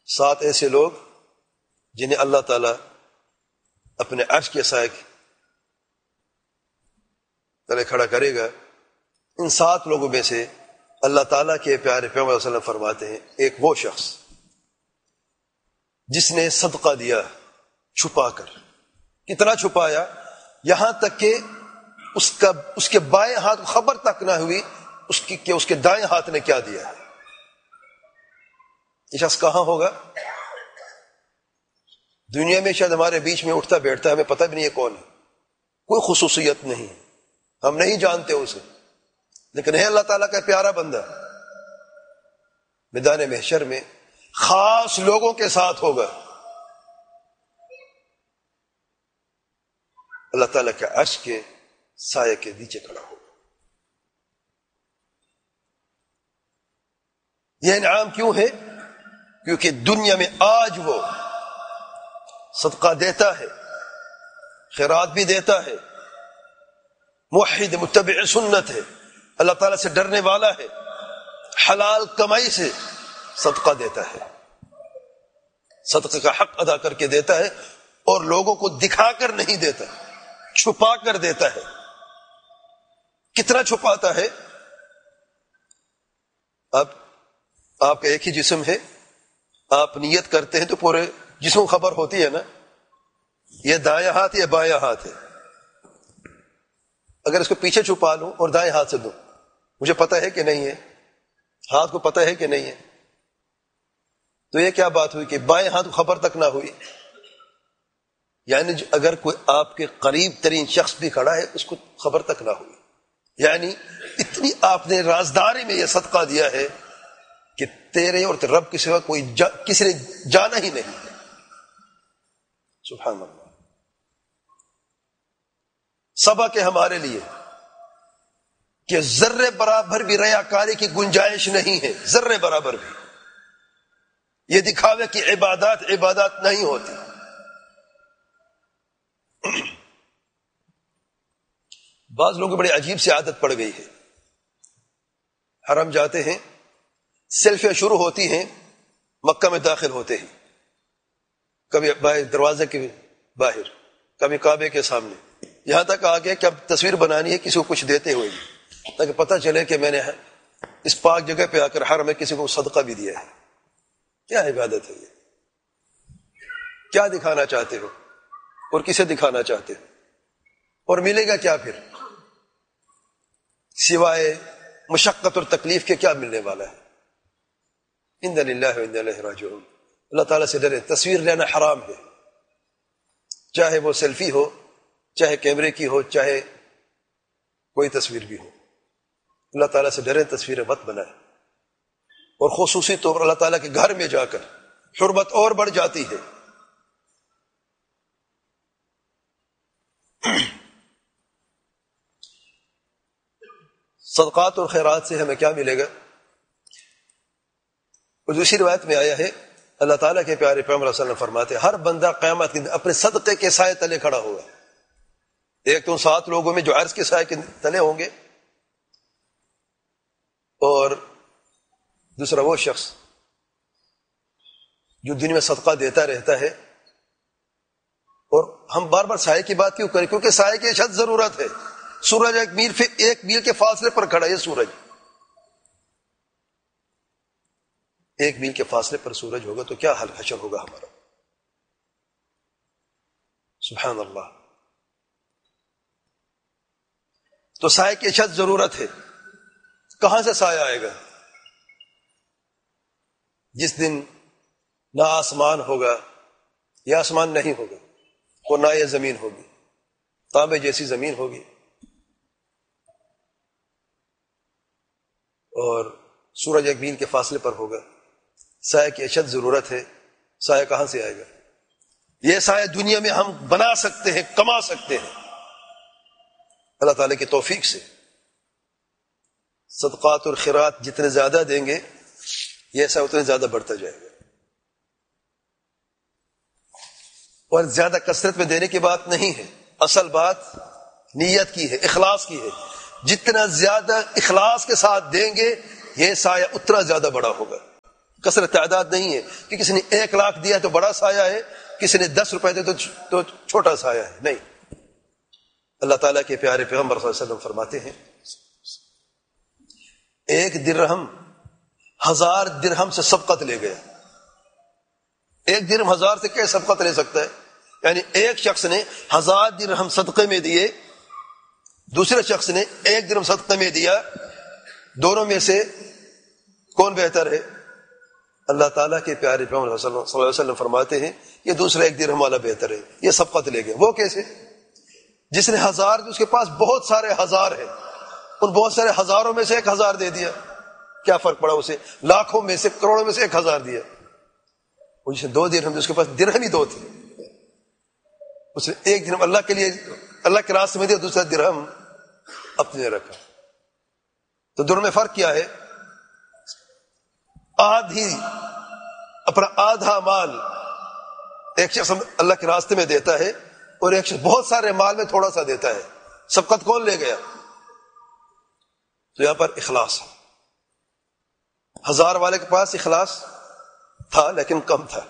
7 ایسے لوگ جنہیں اللہ تعالیٰ اپنے عرش کے سائے تلے کھڑا کرے گا. ان 7 لوگوں میں سے اللہ تعالیٰ کے پیارے پیغمبر صلی اللہ علیہ وسلم فرماتے ہیں ایک وہ شخص جس نے صدقہ دیا چھپا کر. کتنا چھپایا؟ یہاں تک کہ اس کے بائیں ہاتھ کو خبر تک نہ ہوئی کہ اس کے دائیں ہاتھ نے کیا دیا ہے. یہ شخص کہاں ہوگا؟ دنیا میں شاید ہمارے بیچ میں اٹھتا بیٹھتا ہے، ہمیں پتہ بھی نہیں ہے کون ہے، کوئی خصوصیت نہیں ہے، ہم نہیں جانتے اسے، لیکن ہے اللہ تعالیٰ کا پیارا بندہ. میدان محشر میں خاص لوگوں کے ساتھ ہوگا. اللہ تعالیٰ کے عرش کے سائے کے نیچے کھڑا ہوگا. یہ انعام کیوں ہے؟ کیونکہ دنیا میں آج وہ صدقہ دیتا ہے، خیرات بھی دیتا ہے، موحد متبع سنت ہے، اللہ تعالیٰ سے ڈرنے والا ہے، حلال کمائی سے صدقہ دیتا ہے، صدقے کا حق ادا کر کے دیتا ہے، اور لوگوں کو دکھا کر نہیں دیتا، چھپا کر دیتا ہے. کتنا چھپاتا ہے؟ اب آپ کا ایک ہی جسم ہے، آپ نیت کرتے ہیں تو پورے جسم کو خبر ہوتی ہے نا، یہ دایاں ہاتھ یا بایاں ہاتھ ہے. اگر اس کو پیچھے چھپا لوں اور دائیں ہاتھ سے دوں، مجھے پتہ ہے کہ نہیں ہے، ہاتھ کو پتہ ہے کہ نہیں ہے. تو یہ کیا بات ہوئی کہ بائیں ہاتھ کو خبر تک نہ ہوئی. یعنی اگر کوئی آپ کے قریب ترین شخص بھی کھڑا ہے اس کو خبر تک نہ ہوئی. یعنی اتنی آپ نے رازداری میں یہ صدقہ دیا ہے کہ تیرے اور رب کے سوا کوئی کسی نے جانا ہی نہیں. سبحان اللہ. سبق ہے ہمارے لیے کہ ذرے برابر بھی ریاکاری کی گنجائش نہیں ہے، ذرے برابر بھی. یہ دکھاوے کہ عبادات نہیں ہوتی. بعض لوگوں کو بڑی عجیب سی عادت پڑ گئی ہے، حرم جاتے ہیں، سیلفیاں شروع ہوتی ہیں مکہ میں داخل ہوتے ہیں، کبھی دروازے کے باہر، کبھی کعبے کے سامنے، یہاں تک آگے کہ اب تصویر بنانی ہے کسی کو کچھ دیتے ہوئے تاکہ پتہ چلے کہ میں نے اس پاک جگہ پہ آ کر حرم میں کسی کو صدقہ بھی دیا ہے. کیا عبادت ہے یہ؟ کیا دکھانا چاہتے ہو اور کسے دکھانا چاہتے ہو؟ اور ملے گا کیا پھر؟ سوائے مشقت اور تکلیف کے کیا ملنے والا ہے؟ انا للہ و انا الیہ راجعون. اللہ تعالیٰ سے ڈرے. تصویر لینا حرام ہے، چاہے وہ سیلفی ہو، چاہے کیمرے کی ہو، چاہے کوئی تصویر بھی ہو. اللہ تعالیٰ سے ڈرے، تصویریں مت بنائیں. اور خصوصی طور پر اللہ تعالیٰ کے گھر میں جا کر حرمت اور بڑھ جاتی ہے. صدقات اور خیرات سے ہمیں کیا ملے گا؟ اور دوسری روایت میں آیا ہے اللہ تعالیٰ کے پیارے پیغمبر صلی اللہ علیہ وسلم فرماتے ہیں ہر بندہ قیامت کے دن اپنے صدقے کے سائے تلے کھڑا ہوگا. ایک تو 7 لوگوں میں جو عرش کے سائے کے تلے ہوں گے، اور دوسرا وہ شخص جو دن میں صدقہ دیتا رہتا ہے. اور ہم بار بار سائے کی بات کیوں کریں؟ کیونکہ سائے کی اشد ضرورت ہے. سورج 1 میل کے فاصلے پر کھڑا ہے. سورج 1 میل کے فاصلے پر سورج ہوگا تو کیا حل حشر ہوگا ہمارا؟ سبحان اللہ. تو سائے کی اشد ضرورت ہے. کہاں سے سایہ آئے گا؟ جس دن نہ آسمان ہوگا، یا آسمان نہیں ہوگا، اور نہ یہ زمین ہوگی، تانبے جیسی زمین ہوگی، اور سورج 1 میل کے فاصلے پر ہوگا. سایہ کی اشد ضرورت ہے. سایہ کہاں سے آئے گا؟ یہ سایہ دنیا میں ہم بنا سکتے ہیں، کما سکتے ہیں اللہ تعالیٰ کی توفیق سے. صدقات اور خیرات جتنے زیادہ دیں گے یہ سایہ اتنے زیادہ بڑھتا جائے گا. اور زیادہ کثرت میں دینے کی بات نہیں ہے، اصل بات نیت کی ہے، اخلاص کی ہے. جتنا زیادہ اخلاص کے ساتھ دیں گے یہ سایہ اتنا زیادہ بڑا ہوگا. کثرت تعداد نہیں ہے کہ کسی نے 1,00,000 دیا تو بڑا سایہ ہے، کسی نے 10 روپے دے تو چھوٹا سایہ ہے، نہیں۔ اللہ تعالیٰ کے پیارے پیغمبر صلی اللہ علیہ وسلم فرماتے ہیں 1 درہم 1000 درہم سے سبقت لے گیا۔ 1 درہم 1000 سے کیا سبقت لے سکتا ہے؟ یعنی ایک شخص نے 1000 درہم صدقے میں دیے، دوسرے شخص نے 1 درہم صدقے میں دیا، دونوں میں سے کون بہتر ہے؟ اللہ تعالیٰ کے پیارے پیغمبر صلی اللہ علیہ وسلم فرماتے ہیں یہ دوسرا 1 درہم والا بہتر ہے، یہ سبقت لے گیا۔ وہ کیسے؟ جس نے 1000 اس کے پاس بہت سارے 1000 ہیں، ان بہت سارے ہزاروں میں سے 1000 دے دیا، کیا فرق پڑا اسے؟ لاکھوں میں سے کروڑوں میں سے 1000 دیا۔ اور جس نے 2 درہم، اس کے پاس درہم ہی 2 تھے، اس نے 1 درہم اللہ کے لیے اللہ کے راستے میں دیا، دوسرا درہم اپنے رکھا۔ تو دونوں میں فرق کیا ہے؟ اپنا آدھا مال ایک شخص اللہ کے راستے میں دیتا ہے اور ایک شخص بہت سارے مال میں تھوڑا سا دیتا ہے، سبقت کون لے گیا؟ تو یہاں پر اخلاص ہے۔ 1000 والے کے پاس اخلاص تھا لیکن کم تھا،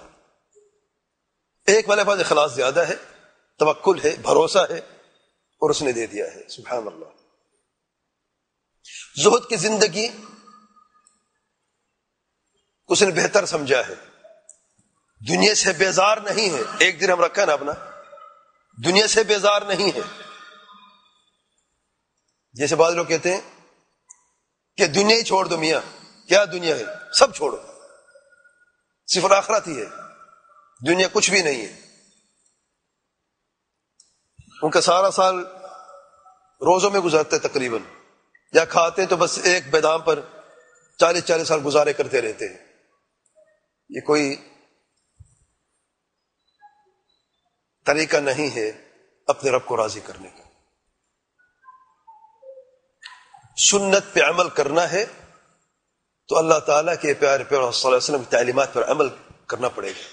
1 والے کے پاس اخلاص زیادہ ہے، توکل ہے، بھروسہ ہے، اور اس نے دے دیا ہے۔ سبحان اللہ۔ زہد کی زندگی اس نے بہتر سمجھا ہے، دنیا سے بیزار نہیں ہے۔ 1 درہم رکھا نا اپنا، دنیا سے بیزار نہیں ہے۔ جیسے بعض لوگ کہتے ہیں کہ دنیا ہی چھوڑ دو میاں، کیا دنیا ہے؟ سب چھوڑو، صرف آخرت ہی ہے، دنیا کچھ بھی نہیں ہے۔ ان کا سارا سال روزوں میں گزارتے تقریباً، یا کھاتے تو بس ایک بادام پر 40 سال گزارے کرتے رہتے ہیں۔ یہ کوئی طریقہ نہیں ہے اپنے رب کو راضی کرنے کا۔ سنت پہ عمل کرنا ہے تو اللہ تعالیٰ کے پیارے پیغمبر صلی اللہ علیہ وسلم کی تعلیمات پر عمل کرنا پڑے گا۔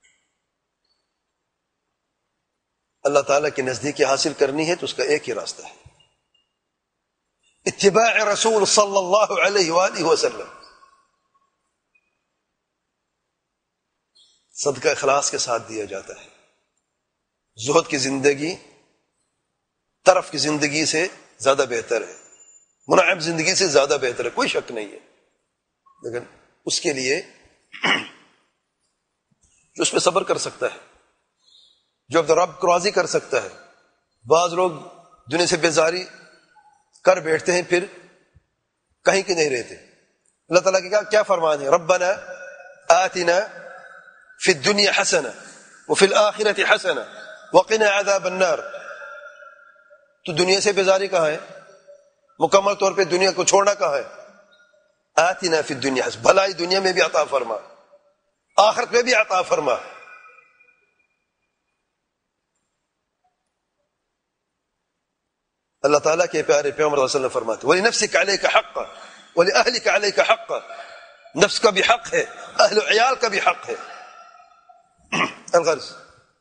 اللہ تعالیٰ کی نزدیکی حاصل کرنی ہے تو اس کا ایک ہی راستہ ہے، اتباع رسول صلی اللہ علیہ وآلہ وسلم۔ صدقہ اخلاص کے ساتھ دیا جاتا ہے۔ زہد کی زندگی طرف کی زندگی سے زیادہ بہتر ہے، منعم زندگی سے زیادہ بہتر ہے، کوئی شک نہیں ہے، لیکن اس کے لیے جو اس پہ صبر کر سکتا ہے، جو اپنے رب کو راضی کر سکتا ہے۔ بعض لوگ دنیا سے بیزاری کر بیٹھتے ہیں، پھر کہیں کے نہیں رہتے۔ اللہ تعالیٰ کی کیا فرمان ہے؟ ربنا آتنا فی الدنیا حسنہ وفی الآخرۃ حسنہ وقنا عذاب النار۔ تو دنیا سے بیزاری کہاں ہے؟ مکمل طور پہ دنیا کو چھوڑنا کہاں ہے؟ آتنا فی الدنیا حسنہ، بھلائی دنیا میں بھی عطا فرما، آخرت میں بھی عطا فرما۔ اللہ تعالیٰ کے پیارے پیغمبر صلی اللہ علیہ وسلم فرماتے وَلِنَفْسِكَ عَلَيْكَ حَقًّا وَلِأَهْلِكَ عَلَيْكَ حَقًّا، نفس کا بھی حق ہے، اہل و عیال کا بھی حق ہے۔ الغرض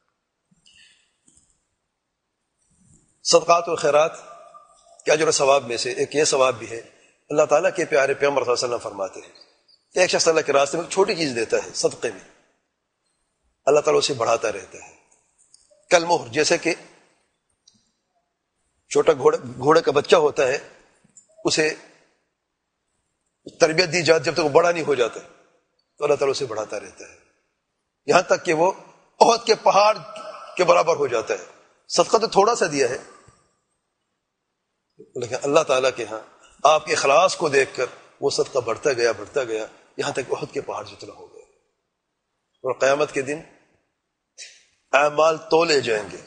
صدقات و خیرات کے اجر و ثواب میں سے ایک یہ ثواب بھی ہے، اللہ تعالیٰ کے پیارے پیغمبر صلی اللہ علیہ وسلم فرماتے ہیں کہ ایک شخص اللہ کے راستے میں ایک چھوٹی چیز دیتا ہے صدقے میں، اللہ تعالیٰ اسے بڑھاتا رہتا ہے۔ کالمہر، جیسے کہ چھوٹا گھوڑے کا بچہ ہوتا ہے، اسے تربیت دی جاتی جب تک وہ بڑا نہیں ہو جاتا تو اللہ تعالیٰ اسے بڑھاتا رہتا ہے، یہاں تک کہ وہ احد کے پہاڑ کے برابر ہو جاتا ہے۔ صدقہ تو تھوڑا سا دیا ہے، لیکن اللہ تعالیٰ کے ہاں آپ کے اخلاص کو دیکھ کر وہ صدقہ بڑھتا گیا یہاں تک احد کے پہاڑ جتنا ہو گیا۔ اور قیامت کے دن اعمال تولے جائیں گے،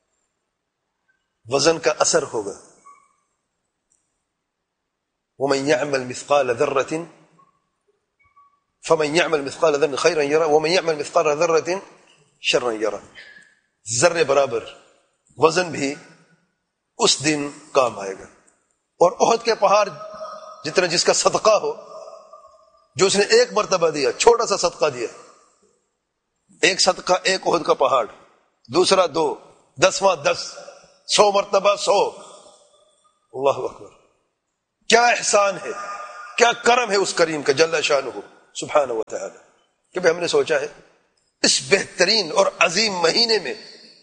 وزن کا اثر ہوگا۔ ومن يعمل مثقال ذرة فمن يعمل مثقال ذرة خيرا يرى ومن يعمل مثقال ذرة شرا يرى، ذرے برابر وزن بھی اس دن کام آئے گا۔ اور احد کے پہاڑ جتنا جس کا صدقہ ہو، جو اس نے ایک مرتبہ دیا، چھوٹا سا صدقہ دیا، ایک صدقہ ایک احد کا پہاڑ، دوسرا 2، 10واں 10، 100 مرتبہ 100۔ اللہ اکبر، کیا احسان ہے، کیا کرم ہے اس کریم کا جل شانہ سبحانہ و تعالی. کبھی ہم نے سوچا ہے اس بہترین اور عظیم مہینے میں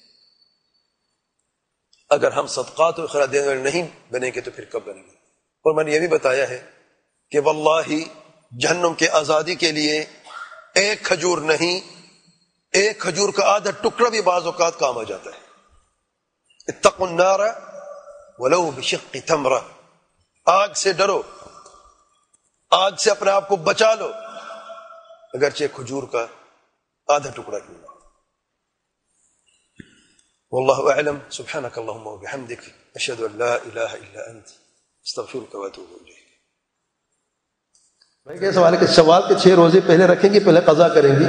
اگر ہم صدقات و خیرات دینے والے نہیں بنیں گے تو پھر کب بنیں گے؟ اور میں نے یہ بھی بتایا ہے کہ واللہ جہنم کے آزادی کے لیے ایک کھجور نہیں، ایک کھجور کا آدھا ٹکڑا بھی بعض اوقات کام آ جاتا ہے. اتقوا النار ولو بشق تمرہ، آگ سے ڈرو، آگ سے اپنے آپ کو بچا لو اگرچہ کھجور کا آدھا ٹکڑا کیوں نہ. واللہ اعلم. سبحانک اللہم وبحمدک، اشہد ان لا الہ الا انت، استغفرک واتوب الیک. بھائی کیا سوال ہے کہ شوال کے 6 روزے پہلے رکھیں گے پہلے قضا کریں گی؟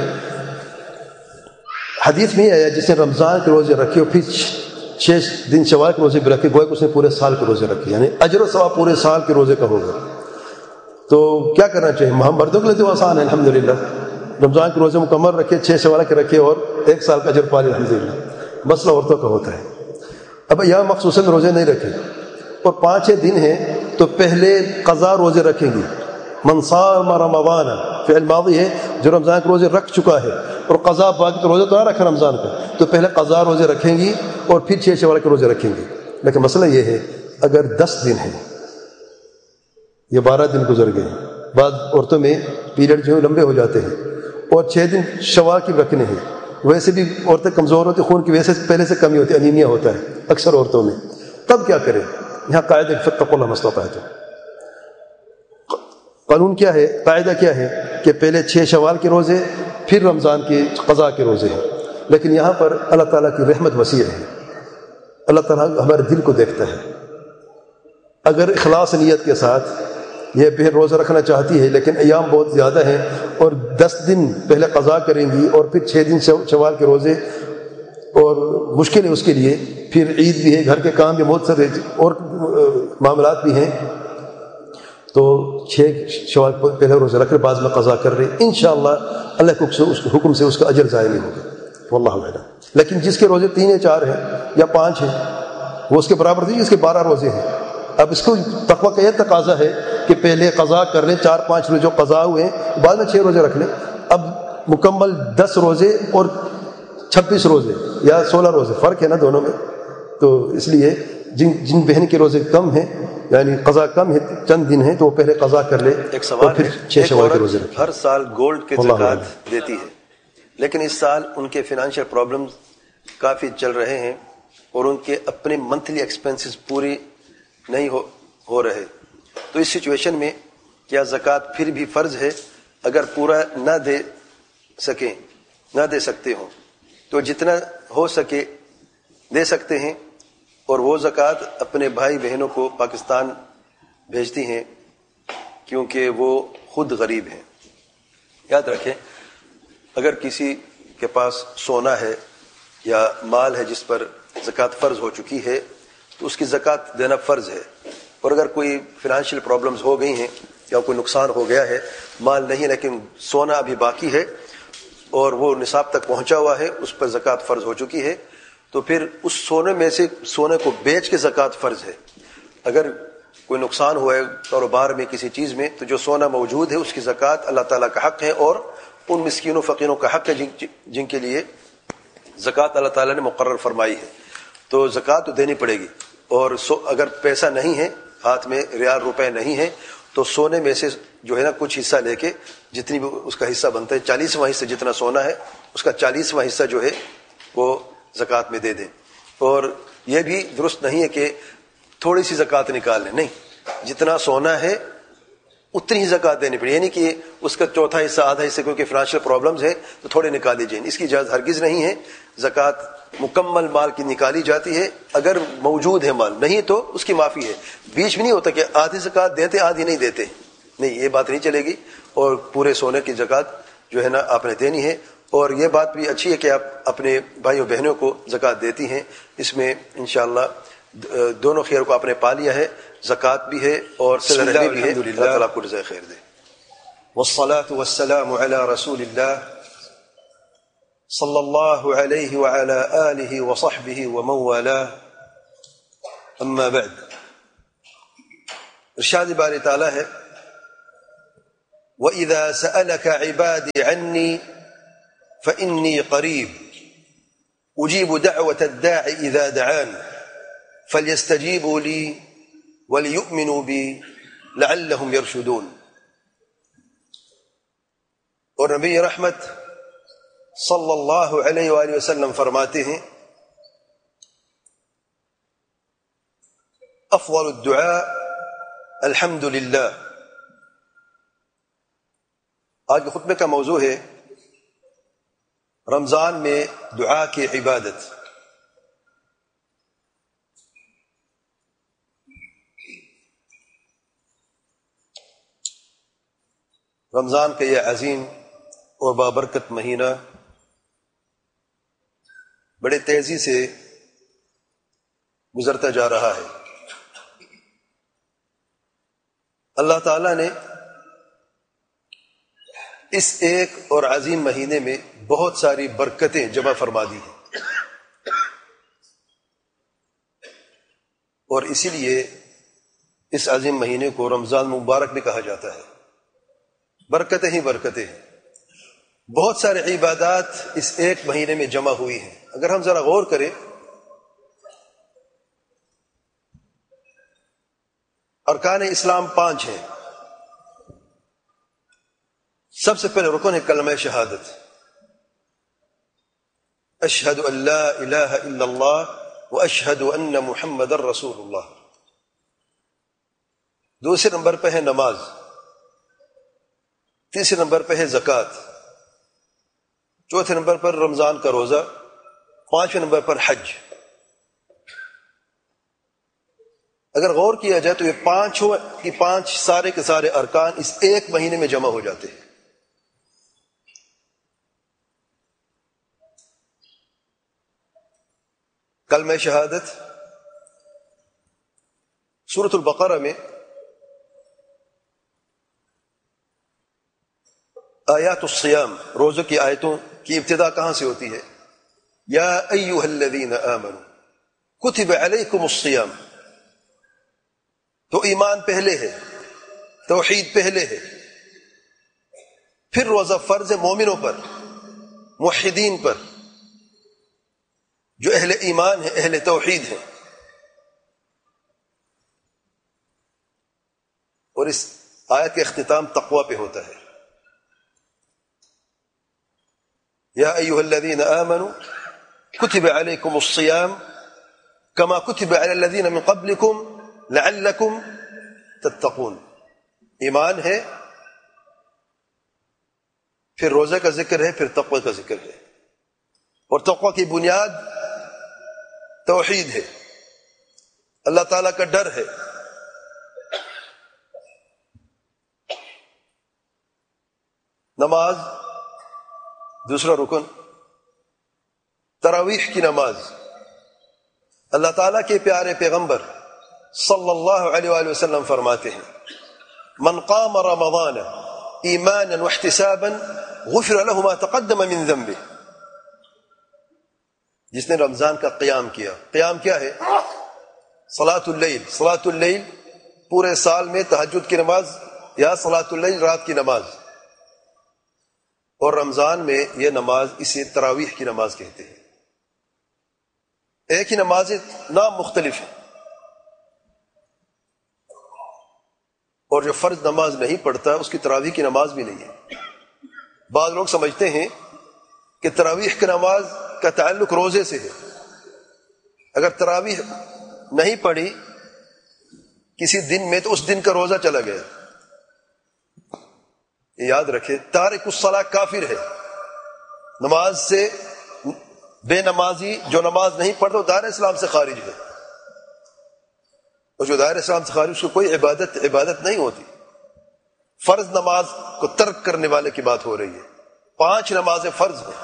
حدیث میں آیا جس نے رمضان کے روزے رکھے اور پھر 6 دن شوال کے روزے بھی رکھے، گویا کہ اس نے پورے سال کے روزے رکھے، یعنی اجر و ثواب پورے سال کے روزے کا ہوگا. تو کیا کرنا چاہیے؟ ہم مردوں کے لیے تو آسان ہے الحمدللہ، رمضان کے روزے مکمل رکھے، 6 شوال کے رکھے اور 1 سال کا اجر پا لے الحمدللہ. مسئلہ عورتوں کا ہوتا ہے. اب یہاں مخصوصاً روزے نہیں رکھے اور 5-6 دن ہیں تو پہلے قضا روزے رکھیں گی. من صام رمضان، فعل ماضی ہے، جو رمضان کے روزے رکھ چکا ہے اور قضا باقی تو روزے تو نہ رکھا رمضان کا، تو پہلے قضا روزے رکھیں گی اور پھر 6 شوال کے روزے رکھیں گی. لیکن مسئلہ یہ ہے اگر 10 دن ہیں یا 12 دن گزر گئے، بعض عورتوں میں پیریڈ جو ہے لمبے ہو جاتے ہیں اور 6 دن شوال کی رکھنے ہیں، ویسے بھی عورتیں کمزور ہوتی، خون کی وجہ سے پہلے سے کمی ہوتی ہے، انیمیا ہوتا ہے اکثر عورتوں میں. تب کیا کریں؟ یہاں قاعدہ فاتقوا اللہ ما استطعتم. قانون کیا ہے، قاعدہ کیا ہے کہ پہلے 6 شوال کے روزے پھر رمضان کے قضا کے روزے ہیں. لیکن یہاں پر اللہ تعالیٰ کی رحمت وسیع ہے، اللہ تعالیٰ ہمارے دل کو دیکھتا ہے. اگر اخلاص نیت کے ساتھ یہ پھر روزہ رکھنا چاہتی ہے لیکن ایام بہت زیادہ ہیں اور 10 دن پہلے قضا کریں گی اور پھر 6 دن شوال کے روزے، اور مشکل ہے اس کے لیے، پھر عید بھی ہے، گھر کے کام بھی بہت سارے اور معاملات بھی ہیں، تو 6 شوال پہلے روزہ رکھ رہے، بعض میں قضا کر رہے، انشاءاللہ اللہ کے حکم سے اس کا اجر ضائع نہیں ہوگا. واللہ اعلم. لیکن جس کے روزے 3 یا 4 ہیں یا 5 ہیں وہ اس کے برابر نہیں جس کے 12 روزے ہیں. اب اس کو تقویٰ کا یہ تقاضا ہے کہ پہلے قضا کر لیں، 4-5 روزے جو قضا ہوئے ہیں بعد میں 6 روزے رکھ لیں. اب مکمل 10 روزے اور 26 روزے یا 16 روزے فرق ہے نا دونوں میں، تو اس لیے جن بہن کے روزے کم ہیں یعنی قضا کم ہے، چند دن ہیں، تو وہ پہلے قضا کر لے. ایک سوال ہے، 6 شوال کے روزے رکھیں. ہر سال گولڈ کے زکوٰۃ دیتی ہے لیکن اس سال ان کے فائنینشیل پرابلمز کافی چل رہے ہیں اور ان کے اپنے منتھلی ایکسپنسز پوری نہیں ہو رہے، تو اس سچویشن میں کیا زکوٰۃ پھر بھی فرض ہے؟ اگر پورا نہ دے سکتے ہوں تو جتنا ہو سکے دے سکتے ہیں اور وہ زکوٰۃ اپنے بھائی بہنوں کو پاکستان بھیجتی ہیں کیونکہ وہ خود غریب ہیں. یاد رکھیں اگر کسی کے پاس سونا ہے یا مال ہے جس پر زکوٰۃ فرض ہو چکی ہے تو اس کی زکوٰۃ دینا فرض ہے، اور اگر کوئی فائنینشیل پرابلمز ہو گئی ہیں یا کوئی نقصان ہو گیا ہے، مال نہیں لیکن سونا ابھی باقی ہے اور وہ نصاب تک پہنچا ہوا ہے، اس پر زکوٰۃ فرض ہو چکی ہے، تو پھر اس سونے میں سے سونے کو بیچ کے زکوٰۃ فرض ہے. اگر کوئی نقصان ہوا ہے کاروبار میں کسی چیز میں تو جو سونا موجود ہے اس کی زکوٰۃ اللہ تعالیٰ کا حق ہے اور ان مسکینوں فقیروں کا حق ہے جن کے لیے زکوٰۃ اللہ تعالیٰ نے مقرر فرمائی ہے، تو زکوٰۃ تو دینی پڑے گی. اور اگر پیسہ نہیں ہے ہاتھ میں، ریال روپے نہیں ہے، تو سونے میں سے جو ہے نا کچھ حصہ لے کے جتنی بھی اس کا حصہ بنتا ہے 40واں حصہ جتنا سونا ہے اس کا 40واں حصہ جو ہے وہ زکوٰۃ میں دے دیں. اور یہ بھی درست نہیں ہے کہ تھوڑی سی زکوٰۃ نکال لیں، نہیں، جتنا سونا ہے اتنی ہی زکوٰۃ دینی پڑے، یعنی کہ اس کا چوتھا حصہ آدھا حصہ کیونکہ فائنینشیل پرابلمز ہے تو تھوڑے نکال لیجیے، اس کی اجازت ہرگز نہیں ہے. زکوٰۃ مکمل مال کی نکالی جاتی ہے، اگر موجود ہے مال، نہیں تو اس کی معافی ہے. بیچ میں نہیں ہوتا کہ آدھی زکوٰۃ دیتے آدھی نہیں دیتے، نہیں، یہ بات نہیں چلے گی. اور پورے سونے کی زکوٰۃ جو ہے نا آپ نے دینی ہے. اور یہ بات بھی اچھی ہے کہ آپ اپنے بھائیوں بہنوں کو زکوٰۃ دیتی ہیں، اس میں انشاءاللہ دونوں خیر کو آپ نے پا لیا ہے، زکوٰۃ بھی ہے اور صلہ رحمی بھی ہے. اللہ تعالیٰ آپ کو جزائے خیر دے. والصلاة والسلام على رسول الله صلی اللہ علیہ وعلى آلہ وصحبہ ومن والاه. اما بعد، ارشاد باری تعالیٰ ہے وَإِذَا سَأَلَكَ عِبَادِي عَنِّي فَإِنِّي قَرِيبٌ أُجِيبُ دَعْوَةَ الدَّاعِ إِذَا دَعَانِ فَلْيَسْتَجِيبُوا لِي وَلْيُؤْمِنُوا بِي لَعَلَّهُمْ يَرْشُدُونَ۔ اور نبی رحمت صلی اللہ علیہ وآلہ وسلم فرماتے ہیں افضل الدعاء الحمد للہ۔ آج کے خطبے کا موضوع ہے رمضان میں دعا کی عبادت۔ رمضان کا یہ عظیم اور بابرکت مہینہ بڑے تیزی سے گزرتا جا رہا ہے۔ اللہ تعالیٰ نے اس ایک اور عظیم مہینے میں بہت ساری برکتیں جمع فرما دی ہیں، اور اسی لیے اس عظیم مہینے کو رمضان مبارک بھی کہا جاتا ہے۔ برکتیں ہی برکتیں ہیں، بہت سارے عبادات اس ایک مہینے میں جمع ہوئی ہیں۔ اگر ہم ذرا غور کریں، ارکان اسلام 5 ہیں۔ سب سے پہلے رکن ہے کلمہ شہادت، اشہد ان لا الہ الا اللہ واشہد ان محمد رسول اللہ۔ دوسرے نمبر پہ ہے نماز، تیسرے نمبر پہ ہے زکوٰۃ، چوتھے نمبر پر رمضان کا روزہ، پانچویں نمبر پر حج۔ اگر غور کیا جائے تو یہ پانچ سارے کے سارے ارکان اس ایک مہینے میں جمع ہو جاتے ہیں۔ کلمہ شہادت سورۃ البقرہ میں آیات الصیام، روزوں کی آیتوں کی ابتدا کہاں سے ہوتی ہے؟ یا ایھا الذین آمنوا کتب علیکم الصیام۔ تو ایمان پہلے ہے، توحید پہلے ہے، پھر روزہ فرض ہے مومنوں پر، موحدین پر، جو اہل ایمان ہے، اہل توحید ہے۔ اور اس آیت کا اختتام تقوی پہ ہوتا ہے، یا ایھا الذین آمنوا کتب علیکم الصیام کما کتب علی الذین من قبلکم لعلکم تتقون۔ ایمان ہے، پھر روزہ کا ذکر ہے، پھر تقوی کا ذکر ہے، اور تقوی کی بنیاد توحید ہے، اللہ تعالیٰ کا ڈر ہے۔ نماز دوسرا رکن، تراویح کی نماز۔ اللہ تعالیٰ کے پیارے پیغمبر صلی اللہ علیہ وآلہ وسلم فرماتے ہیں من قام رمضان ایمانا واحتسابا غفر له ما تقدم من ذنبه۔ جس نے رمضان کا قیام کیا، قیام کیا ہے؟ صلاۃ اللیل۔ صلاۃ اللیل پورے سال میں تہجد کی نماز یا صلاۃ اللیل رات کی نماز، اور رمضان میں یہ نماز اسے تراویح کی نماز کہتے ہیں۔ ایک ہی نماز، نام مختلف ہے، اور جو فرض نماز نہیں پڑھتا اس کی تراویح کی نماز بھی نہیں ہے۔ بعض لوگ سمجھتے ہیں کہ تراویح کی نماز کا تعلق روزے سے ہے، اگر تراویح نہیں پڑھی کسی دن میں تو اس دن کا روزہ چلا گیا۔ یاد رکھے، تارک الصلاۃ کافر ہے، نماز سے بے نمازی جو نماز نہیں پڑھتا وہ دائرہ اسلام سے خارج ہے، اور جو دائرہ اسلام سے خارج اس کو کوئی عبادت نہیں ہوتی۔ فرض نماز کو ترک کرنے والے کی بات ہو رہی ہے، 5 نمازیں فرض ہیں۔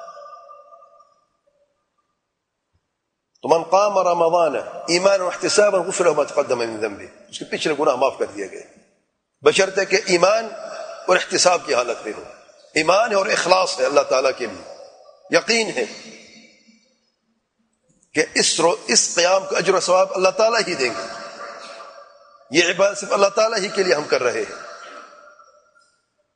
تو من قام رمضان ایمانا واحتسابا غفر له ما تقدم من ذنبه، اس کے پچھلے گناہ معاف کر دیے گئے، بشرطے کہ ایمان اور احتساب کی حالت میں ہو۔ ایمان ہے اور اخلاص ہے اللہ تعالیٰ کے لیے، یقین ہے کہ اس قیام کا اجر و ثواب اللہ تعالیٰ ہی دیں گے، یہ عبادت صرف اللہ تعالیٰ ہی کے لیے ہم کر رہے ہیں۔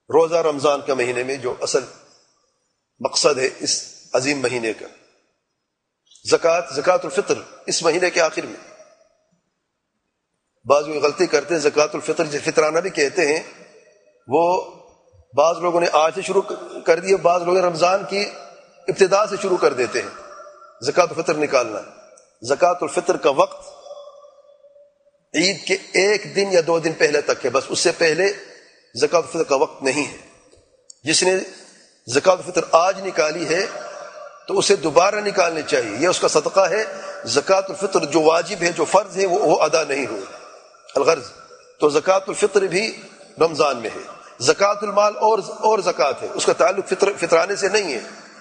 روزہ رمضان کا مہینے میں جو اصل مقصد ہے اس عظیم مہینے کا، زکوٰۃ الفطر اس مہینے کے آخر میں۔ بعض لوگ غلطی کرتے ہیں، زکوٰۃ الفطر جسے فطرانہ بھی کہتے ہیں، وہ بعض لوگوں نے آج سے شروع کر دی، بعض لوگ رمضان کی ابتدا سے شروع کر دیتے ہیں زکوٰۃ الفطر نکالنا۔ زکوٰۃ الفطر کا وقت عید کے 1 دن یا 2 دن پہلے تک ہے، بس اس سے پہلے زکوٰۃ الفطر کا وقت نہیں ہے۔ جس نے زکوٰۃ الفطر آج نکالی ہے تو اسے دوبارہ نکالنی چاہیے، یہ اس کا صدقہ ہے۔ زکوٰۃ الفطر جو واجب ہے، جو فرض ہے، وہ ادا نہیں ہوئی الغرض، تو زکوٰۃ الفطر بھی رمضان میں ہے۔ زکوٰۃ المال اور زکوٰۃ ہے، اس کا تعلق فطرانے سے نہیں ہے۔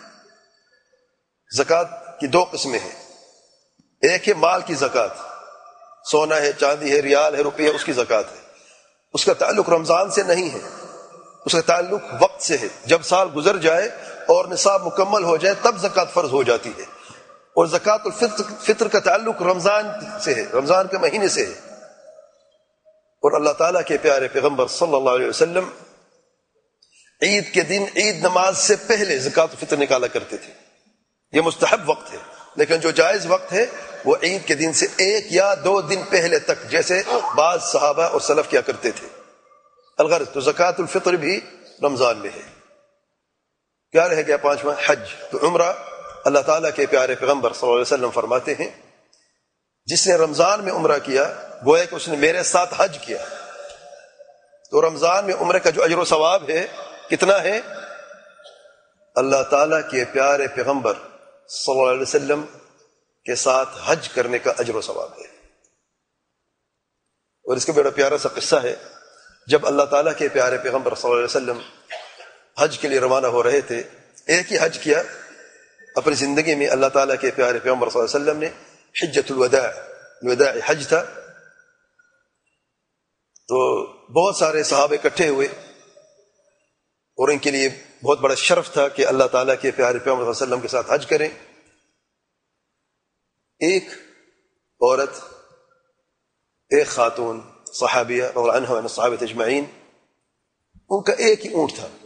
زکوٰۃ کی 2 قسمیں ہیں، ایک ہے مال کی زکوٰۃ، سونا ہے، چاندی ہے، ریال ہے، روپیہ، اس کی زکوٰۃ ہے، اس کا تعلق رمضان سے نہیں ہے، اس کا تعلق وقت سے ہے۔ جب سال گزر جائے اور نصاب مکمل ہو جائے تب زکوٰۃ فرض ہو جاتی ہے، اور زکوٰۃ الفطر کا تعلق رمضان سے ہے، رمضان کے مہینے سے ہے۔ اور اللہ تعالیٰ کے پیارے پیغمبر صلی اللہ علیہ وسلم عید کے دن عید نماز سے پہلے زکوٰۃ الفطر نکالا کرتے تھے۔ یہ مستحب وقت ہے، لیکن جو جائز وقت ہے وہ عید کے دن سے 1 یا 2 دن پہلے تک، جیسے بعض صحابہ اور سلف کیا کرتے تھے الغرض۔ تو زکوٰۃ الفطر بھی رمضان میں ہے۔ کیا رہ گیا 5واں؟ حج۔ تو عمرہ، اللہ تعالیٰ کے پیارے پیغمبر صلی اللہ علیہ وسلم فرماتے ہیں جس نے رمضان میں عمرہ کیا گویا کہ اس نے میرے ساتھ حج کیا۔ تو رمضان میں عمرے کا جو اجر و ثواب ہے کتنا ہے؟ اللہ تعالیٰ کے پیارے پیغمبر صلی اللہ علیہ وسلم کے ساتھ حج کرنے کا اجر و ثواب ہے۔ اور اس کا بڑا پیارا سا قصہ ہے، جب اللہ تعالیٰ کے پیارے پیغمبر صلی اللہ علیہ وسلم حج کے لیے روانہ ہو رہے تھے، ایک ہی حج کیا اپنی زندگی میں۔ اللہ تعالیٰ کے پیارے پیغمبر صلی اللہ علیہ وسلم نے حجۃ الوداع حج تھا، تو بہت سارے صحابہ اکٹھے ہوئے اور ان کے لیے بہت بڑا شرف تھا کہ اللہ تعالیٰ کے پیارے پیغمبر صلی اللہ علیہ وسلم کے ساتھ حج کریں۔ ایک عورت، ایک خاتون صحابیہ رضی اللہ عنہا وعن الصحابہ اجمعین، ان کا ایک ہی اونٹ تھا۔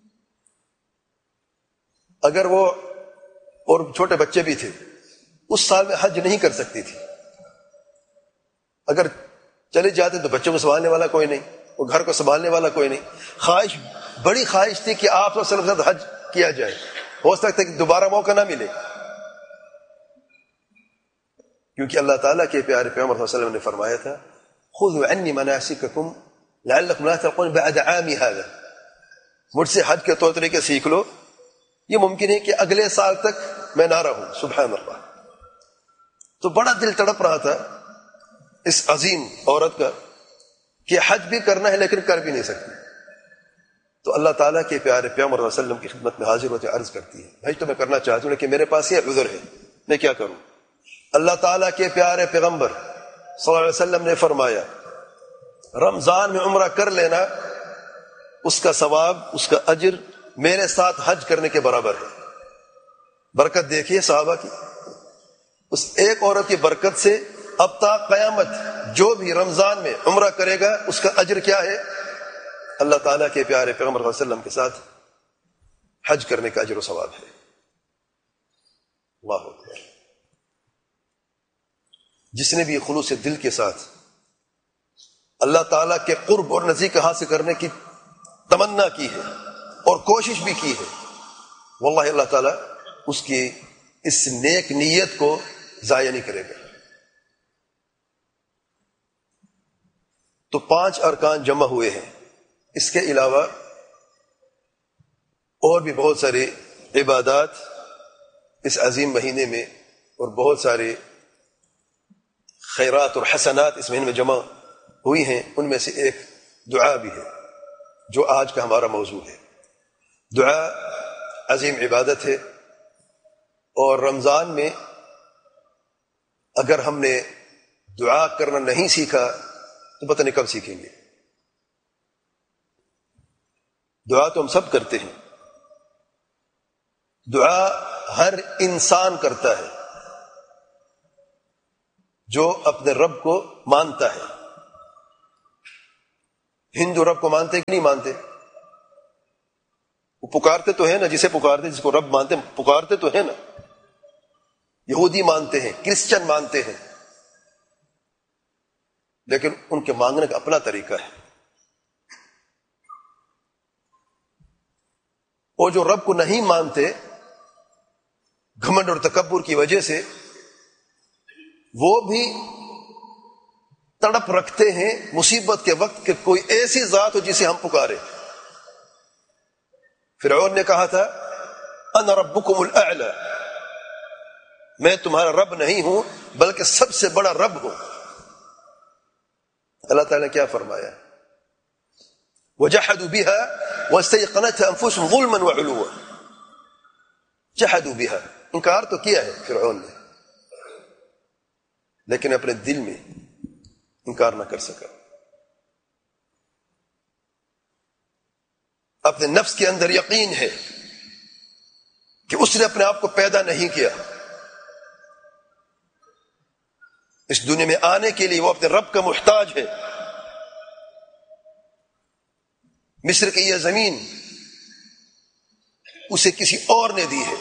اگر وہ، اور چھوٹے بچے بھی تھے، اس سال میں حج نہیں کر سکتی تھی۔ اگر چلے جاتے تو بچوں کو سنبھالنے والا کوئی نہیں، اور گھر کو سنبھالنے والا کوئی نہیں۔ بڑی خواہش تھی کہ آپ صلی اللہ علیہ وسلم حج کیا جائے، ہو سکتا ہے کہ دوبارہ موقع نہ ملے، کیونکہ اللہ تعالیٰ کے پیارے پیغمبر صلی اللہ علیہ وسلم نے فرمایا تھا خذوا عنی مناسککم لعلکم لا تلقون بعد عامی ھذا، مجھ سے حج کے طور طریقے سیکھ لو، یہ ممکن ہے کہ اگلے سال تک میں نہ رہوں۔ سبحان اللہ۔ تو بڑا دل تڑپ رہا تھا اس عظیم عورت کا کہ حج بھی کرنا ہے لیکن کر بھی نہیں سکتی۔ تو اللہ تعالیٰ کے پیارے پیغمبر صلی اللہ علیہ وسلم کی خدمت میں حاضر ہوتے عرض کرتی ہے حج تو میں کرنا چاہتی ہوں لیکن میرے پاس یہ عذر ہے، میں کیا کروں؟ اللہ تعالیٰ کے پیارے پیغمبر صلی اللہ علیہ وسلم نے فرمایا رمضان میں عمرہ کر لینا، اس کا ثواب، اس کا اجر میرے ساتھ حج کرنے کے برابر ہے۔ برکت دیکھیے صحابہ کی، اس ایک عورت کی برکت سے اب تا قیامت جو بھی رمضان میں عمرہ کرے گا اس کا اجر کیا ہے؟ اللہ تعالیٰ کے پیارے پیغمبر صلی اللہ علیہ وسلم کے ساتھ حج کرنے کا اجر و ثواب ہے۔ اللہ اکبر۔ جس نے بھی خلوص دل کے ساتھ اللہ تعالیٰ کے قرب اور نزدیک حاصل کرنے کی تمنا کی ہے اور کوشش بھی کی ہے، واللہ اللہ تعالیٰ اس کی اس نیک نیت کو ضائع نہیں کرے گا۔ تو 5 ارکان جمع ہوئے ہیں، اس کے علاوہ اور بھی بہت ساری عبادات اس عظیم مہینے میں اور بہت سارے خیرات اور حسنات اس مہینے میں جمع ہوئی ہیں۔ ان میں سے ایک دعا بھی ہے جو آج کا ہمارا موضوع ہے۔ دعا عظیم عبادت ہے، اور رمضان میں اگر ہم نے دعا کرنا نہیں سیکھا تو پتہ نہیں کب سیکھیں گے۔ دعا تو ہم سب کرتے ہیں، دعا ہر انسان کرتا ہے جو اپنے رب کو مانتا ہے۔ ہندو رب کو مانتے کہ نہیں مانتے؟ وہ پکارتے تو ہیں نا، جسے پکارتے، جس کو رب مانتے ہیں، پکارتے تو ہیں نا. یہودی مانتے ہیں، کرسچن مانتے ہیں، لیکن ان کے مانگنے کا اپنا طریقہ ہے. اور جو رب کو نہیں مانتے گھمنڈ اور تکبر کی وجہ سے، وہ بھی تڑپ رکھتے ہیں مصیبت کے وقت کہ کوئی ایسی ذات ہو جسے ہم پکارے. فرعون نے کہا تھا انا ربکم الاعلی، میں تمہارا رب نہیں ہوں بلکہ سب سے بڑا رب ہوں. اللہ تعالیٰ نے کیا فرمایا؟ وجحدوا بها واستيقنتها انفسهم ظلما وعلوا. جحدوا بها، انکار تو کیا ہے فرعون نے، لیکن اپنے دل میں انکار نہ کر سکا. اپنے نفس کے اندر یقین ہے کہ اس نے اپنے آپ کو پیدا نہیں کیا. اس دنیا میں آنے کے لیے وہ اپنے رب کا محتاج ہے. مصر کی یہ زمین اسے کسی اور نے دی ہے.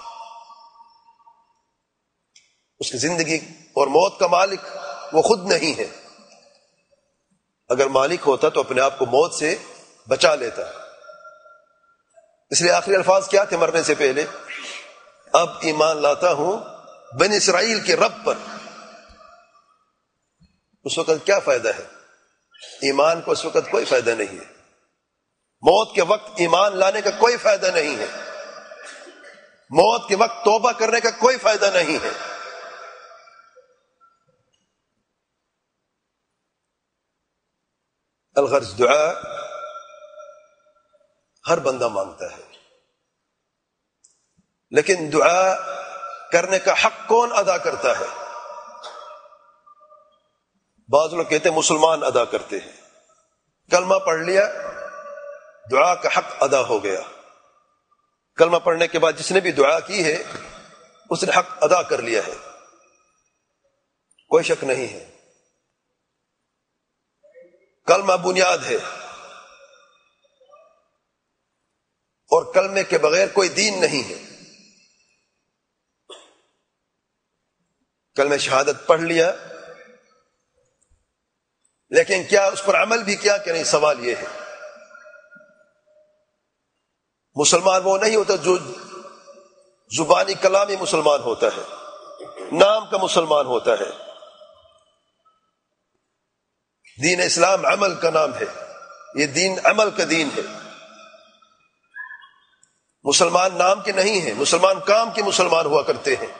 اس کی زندگی اور موت کا مالک وہ خود نہیں ہے. اگر مالک ہوتا تو اپنے آپ کو موت سے بچا لیتا. اس لیے آخری الفاظ کیا تھے مرنے سے پہلے؟ اب ایمان لاتا ہوں بنی اسرائیل کے رب پر. اس وقت کیا فائدہ ہے؟ ایمان کو اس وقت کوئی فائدہ نہیں ہے. موت کے وقت ایمان لانے کا کوئی فائدہ نہیں ہے. موت کے وقت توبہ کرنے کا کوئی فائدہ نہیں ہے. الغرض دعا ہر بندہ مانگتا ہے، لیکن دعا کرنے کا حق کون ادا کرتا ہے؟ بعض لوگ کہتے ہیں مسلمان ادا کرتے ہیں. کلمہ پڑھ لیا، دعا کا حق ادا ہو گیا. کلمہ پڑھنے کے بعد جس نے بھی دعا کی ہے اس نے حق ادا کر لیا ہے، کوئی شک نہیں ہے. کلمہ بنیاد ہے، اور کلمے کے بغیر کوئی دین نہیں ہے. کلمہ شہادت پڑھ لیا، لیکن کیا اس پر عمل بھی کیا کہ نہیں؟ سوال یہ ہے. مسلمان وہ نہیں ہوتا جو زبانی کلامی مسلمان ہوتا ہے، نام کا مسلمان ہوتا ہے. دین اسلام عمل کا نام ہے، یہ دین عمل کا دین ہے. مسلمان نام کے نہیں ہیں، مسلمان کام کے مسلمان ہوا کرتے ہیں.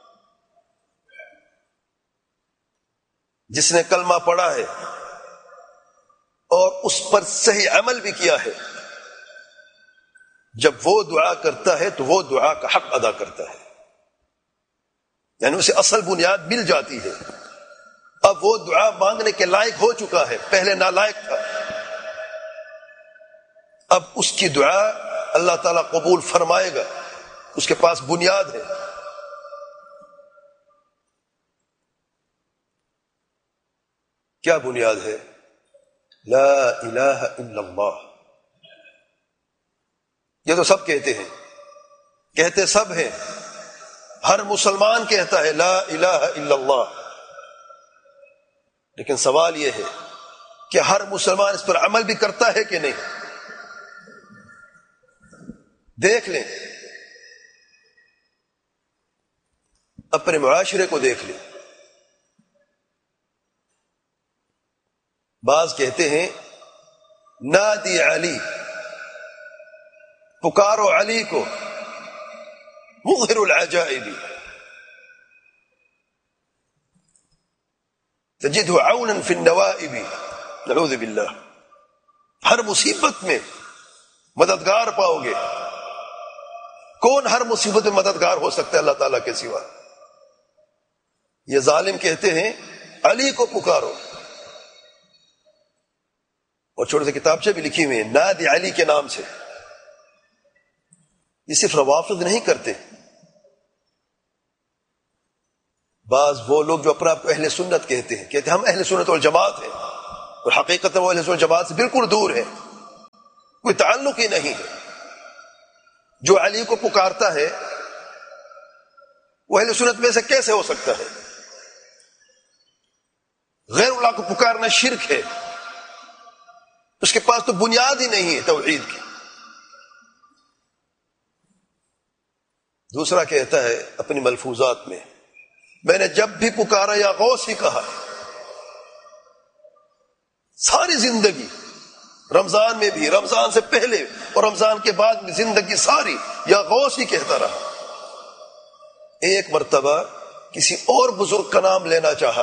جس نے کلمہ پڑھا ہے اور اس پر صحیح عمل بھی کیا ہے، جب وہ دعا کرتا ہے تو وہ دعا کا حق ادا کرتا ہے. یعنی اسے اصل بنیاد مل جاتی ہے. اب وہ دعا مانگنے کے لائق ہو چکا ہے، پہلے نالائق تھا. اب اس کی دعا اللہ تعالیٰ قبول فرمائے گا، اس کے پاس بنیاد ہے. کیا بنیاد ہے؟ لا الہ الا اللہ. یہ تو سب کہتے ہیں، کہتے سب ہیں. ہر مسلمان کہتا ہے لا الہ الا اللہ. لیکن سوال یہ ہے کہ ہر مسلمان اس پر عمل بھی کرتا ہے کہ نہیں؟ دیکھ لیں، اپنے معاشرے کو دیکھ لیں. بعض کہتے ہیں نادی علی، پکارو علی کو، مظہر العجائب، تجدہ عونا فی النوائب. نعوذ باللہ. ہر مصیبت میں مددگار پاؤ گے. کون ہر مصیبت میں مددگار ہو سکتا ہے اللہ تعالیٰ کے سوا؟ یہ ظالم کہتے ہیں علی کو پکارو، اور چھوٹے سے کتابچے بھی لکھی ہوئی ہیں نادی علی کے نام سے. یہ صرف روافض نہیں کرتے، بعض وہ لوگ جو اپنا آپ کو اہل سنت کہتے ہیں، کہتے ہیں ہم اہل سنت والجماعت ہیں، اور حقیقت وہ اہل سنت والجماعت سے بالکل دور ہے، کوئی تعلق ہی نہیں ہے. جو علی کو پکارتا ہے وہ اہل سنت میں سے کیسے ہو سکتا ہے؟ غیر اللہ کو پکارنا شرک ہے، اس کے پاس تو بنیاد ہی نہیں ہے توحید کی۔ دوسرا کہتا ہے اپنی ملفوظات میں نے جب بھی پکارا یا غوث ہی کہا، ساری زندگی، رمضان میں بھی، رمضان سے پہلے اور رمضان کے بعد بھی زندگی ساری یا غوث ہی کہتا رہا۔ ایک مرتبہ کسی اور بزرگ کا نام لینا چاہا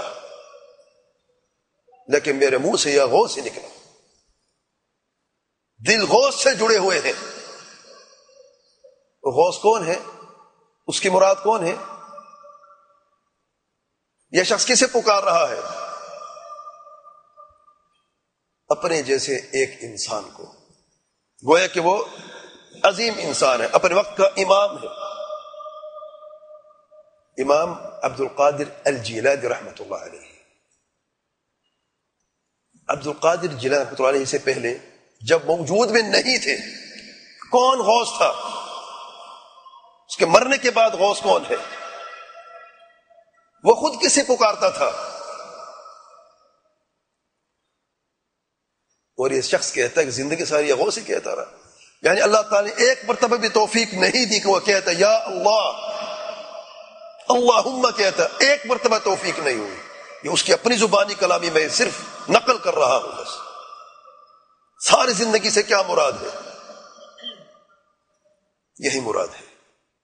لیکن میرے منہ سے یا غوث ہی نکلا۔ دل غوث سے جڑے ہوئے ہیں۔ وہ غوث کون ہے؟ اس کی مراد کون ہے؟ یہ شخص کسے پکار رہا ہے؟ اپنے جیسے ایک انسان کو، گویا کہ وہ عظیم انسان ہے، اپنے وقت کا امام ہے۔ امام عبد القادر الجیلانی رحمۃ اللہ علیہ۔ عبد القادر جیلانی رحمۃ اللہ علیہ سے پہلے جب موجود میں نہیں تھے، کون غوث تھا؟ اس کے مرنے کے بعد غوث کون ہے؟ وہ خود کسے پکارتا تھا؟ اور یہ شخص کہتا ہے کہ زندگی ساری یہ غوث ہی کہتا رہا، یعنی اللہ تعالی نے ایک مرتبہ بھی توفیق نہیں دی کہ وہ کہتا یا اللہ اللہم کہتا، ایک مرتبہ توفیق نہیں ہوئی۔ یہ اس کی اپنی زبانی کلامی میں صرف نقل کر رہا ہوں بس۔ ساری زندگی سے کیا مراد ہے؟ یہی مراد ہے،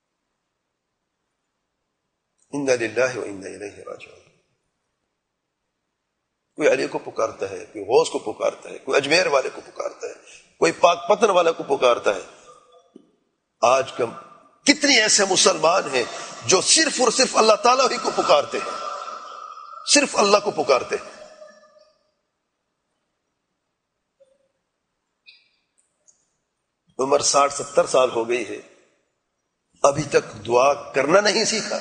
انا للہ و انا الیہ راجعون۔ کوئی علی کو پکارتا ہے، کوئی غوث کو پکارتا ہے، کوئی اجمیر والے کو پکارتا ہے، کوئی پاک پتن والے کو پکارتا ہے۔ آج کل کتنی ایسے مسلمان ہیں جو صرف اور صرف اللہ تعالیٰ ہی کو پکارتے ہیں، صرف اللہ کو پکارتے ہیں۔ عمر 60-70 سال ہو گئی ہے، ابھی تک دعا کرنا نہیں سیکھا،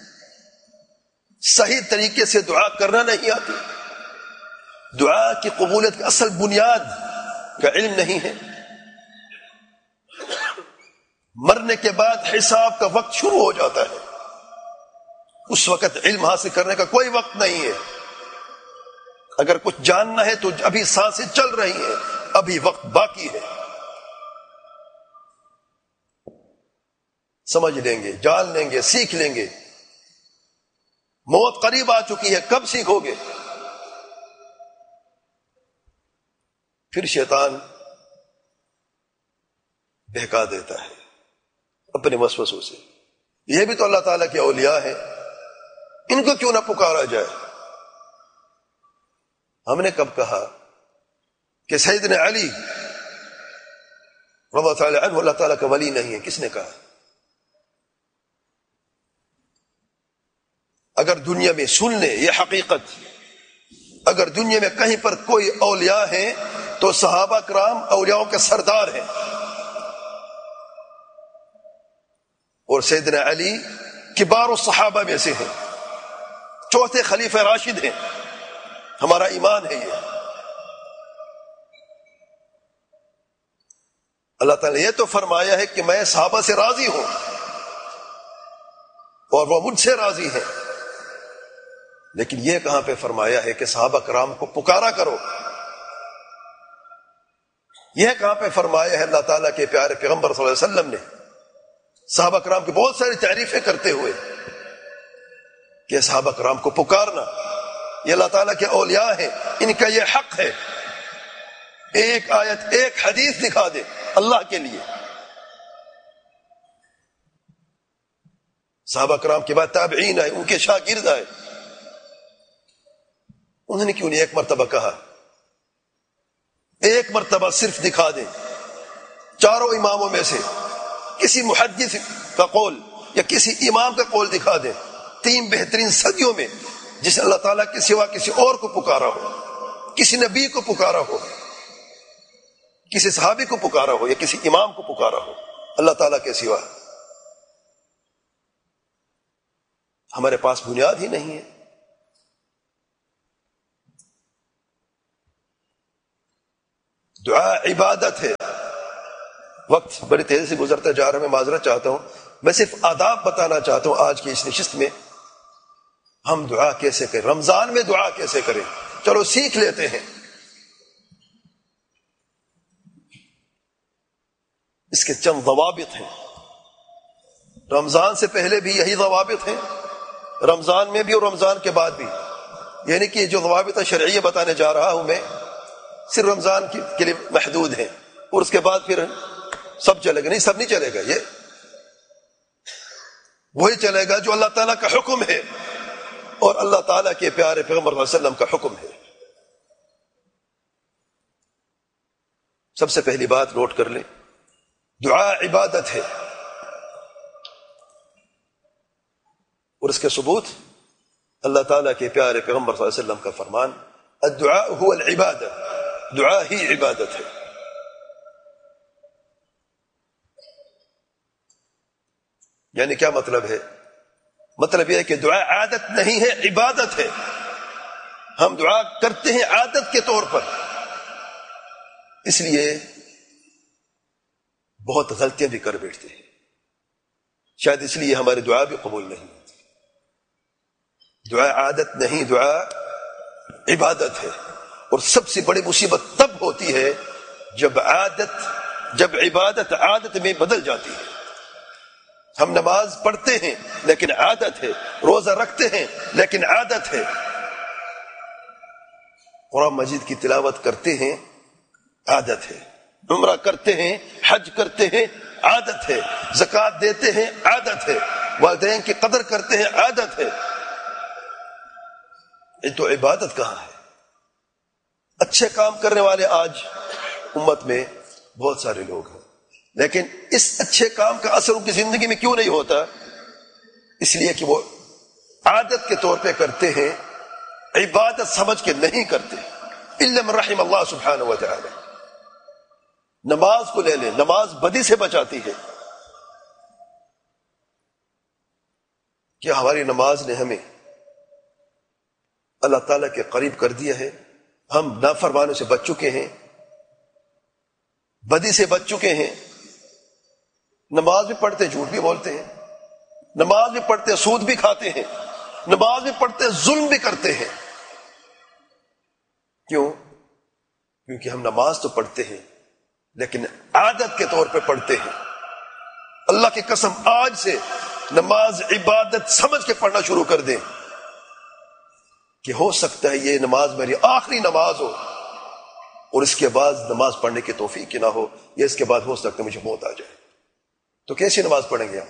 صحیح طریقے سے دعا کرنا نہیں آتی، دعا کی قبولیت کی اصل بنیاد کا علم نہیں ہے۔ مرنے کے بعد حساب کا وقت شروع ہو جاتا ہے، اس وقت علم حاصل کرنے کا کوئی وقت نہیں ہے۔ اگر کچھ جاننا ہے تو ابھی سانسیں چل رہی ہیں، ابھی وقت باقی ہے، سمجھ لیں گے، جان لیں گے، سیکھ لیں گے۔ موت قریب آ چکی ہے، کب سیکھو گے؟ پھر شیطان بہکا دیتا ہے اپنے وسوسوں سے۔ یہ بھی تو اللہ تعالیٰ کے اولیاء ہیں، ان کو کیوں نہ پکارا جائے؟ ہم نے کب کہا کہ سیدنا علی رضی اللہ تعالیٰ عنہ اللہ تعالیٰ کا ولی نہیں ہے؟ کس نے کہا؟ اگر دنیا میں سن لیں یہ حقیقت، اگر دنیا میں کہیں پر کوئی اولیاء ہیں تو صحابہ کرام اولیاءوں کے سردار ہیں، اور سیدنا علی کبار الصحابہ میں سے ہیں، چوتھے خلیفہ راشد ہیں، ہمارا ایمان ہے یہ۔ اللہ تعالیٰ نے یہ تو فرمایا ہے کہ میں صحابہ سے راضی ہوں اور وہ مجھ سے راضی ہیں، لیکن یہ کہاں پہ فرمایا ہے کہ صحابہ کرام کو پکارا کرو؟ یہ کہاں پہ فرمایا ہے اللہ تعالیٰ کے پیارے پیغمبر صلی اللہ علیہ وسلم نے صحابہ کرام کی بہت ساری تعریفیں کرتے ہوئے کہ صحابہ کرام کو پکارنا یہ اللہ تعالیٰ کے اولیاء ہیں، ان کا یہ حق ہے۔ ایک آیت، ایک حدیث دکھا دے اللہ کے لیے۔ صحابہ کرام کے بعد تابعین آئے، ان کے شاگرد آئے، انہوں نے کیوں نہیں ایک مرتبہ کہا؟ ایک مرتبہ صرف دکھا دیں، چاروں اماموں میں سے کسی محدث کا قول یا کسی امام کا قول دکھا دیں، 3 بہترین صدیوں میں جس نے اللہ تعالیٰ کے سوا کسی اور کو پکارا ہو، کسی نبی کو پکارا ہو، کسی صحابی کو پکارا ہو یا کسی امام کو پکارا ہو اللہ تعالیٰ کے سوا۔ ہمارے پاس بنیاد ہی نہیں ہے۔ دعا عبادت ہے، وقت بڑی تیزی سے گزرتا جا رہا ہے، میں معذرت چاہتا ہوں. میں صرف آداب بتانا چاہتا ہوں آج کی اس نشست میں. ہم دعا کیسے کریں، رمضان میں دعا کیسے کریں، چلو سیکھ لیتے ہیں. اس کے چند ضوابط ہیں. رمضان سے پہلے بھی یہی ضوابط ہیں، رمضان میں بھی اور رمضان کے بعد بھی. یعنی کہ جو ضوابط شرعیہ بتانے جا رہا ہوں میں صرف رمضان کے لیے محدود ہیں، اور اس کے بعد پھر سب چلے گا. نہیں، سب نہیں چلے گا. یہ وہی چلے گا جو اللہ تعالیٰ کا حکم ہے اور اللہ تعالیٰ کے پیارے پیغمبر صلی اللہ علیہ وسلم کا حکم ہے. سب سے پہلی بات نوٹ کر لیں، دعا عبادت ہے، اور اس کے ثبوت اللہ تعالیٰ کے پیارے پیغمبر صلی اللہ علیہ وسلم کا فرمان، الدعاء هو العبادہ، دعا ہی عبادت ہے. یعنی کیا مطلب ہے؟ مطلب یہ ہے کہ دعا عادت نہیں ہے، عبادت ہے. ہم دعا کرتے ہیں عادت کے طور پر، اس لیے بہت غلطیاں بھی کر بیٹھتے ہیں. شاید اس لیے ہماری دعا بھی قبول نہیں ہوتی. دعا عادت نہیں، دعا عبادت ہے. اور سب سے بڑی مصیبت تب ہوتی ہے جب عبادت عادت میں بدل جاتی ہے. ہم نماز پڑھتے ہیں لیکن عادت ہے، روزہ رکھتے ہیں لیکن عادت ہے، قرآن مجید کی تلاوت کرتے ہیں عادت ہے، عمرہ کرتے ہیں، حج کرتے ہیں عادت ہے، زکوٰۃ دیتے ہیں عادت ہے، والدین کی قدر کرتے ہیں عادت ہے. یہ تو عبادت کہاں ہے؟ اچھے کام کرنے والے آج امت میں بہت سارے لوگ ہیں، لیکن اس اچھے کام کا اثر ان کی زندگی میں کیوں نہیں ہوتا؟ اس لیے کہ وہ عادت کے طور پہ کرتے ہیں، عبادت سمجھ کے نہیں کرتے. الا من رحم اللہ سبحانہ و تعالی. نماز کو لے لیں، نماز بدی سے بچاتی ہے. کیا ہماری نماز نے ہمیں اللہ تعالیٰ کے قریب کر دیا ہے؟ ہم نافرمانوں سے بچ چکے ہیں، بدی سے بچ چکے ہیں. نماز بھی پڑھتے جھوٹ بھی بولتے ہیں، نماز بھی پڑھتے سود بھی کھاتے ہیں، نماز بھی پڑھتے ظلم بھی کرتے ہیں. کیوں؟ کیونکہ ہم نماز تو پڑھتے ہیں لیکن عادت کے طور پہ پڑھتے ہیں. اللہ کی قسم آج سے نماز عبادت سمجھ کے پڑھنا شروع کر دیں کہ ہو سکتا ہے یہ نماز میری آخری نماز ہو اور اس کے بعد نماز پڑھنے کی توفیق نہ ہو، یا اس کے بعد ہو سکتا ہے مجھے موت آ جائے. تو کیسے نماز پڑھیں گے ہم؟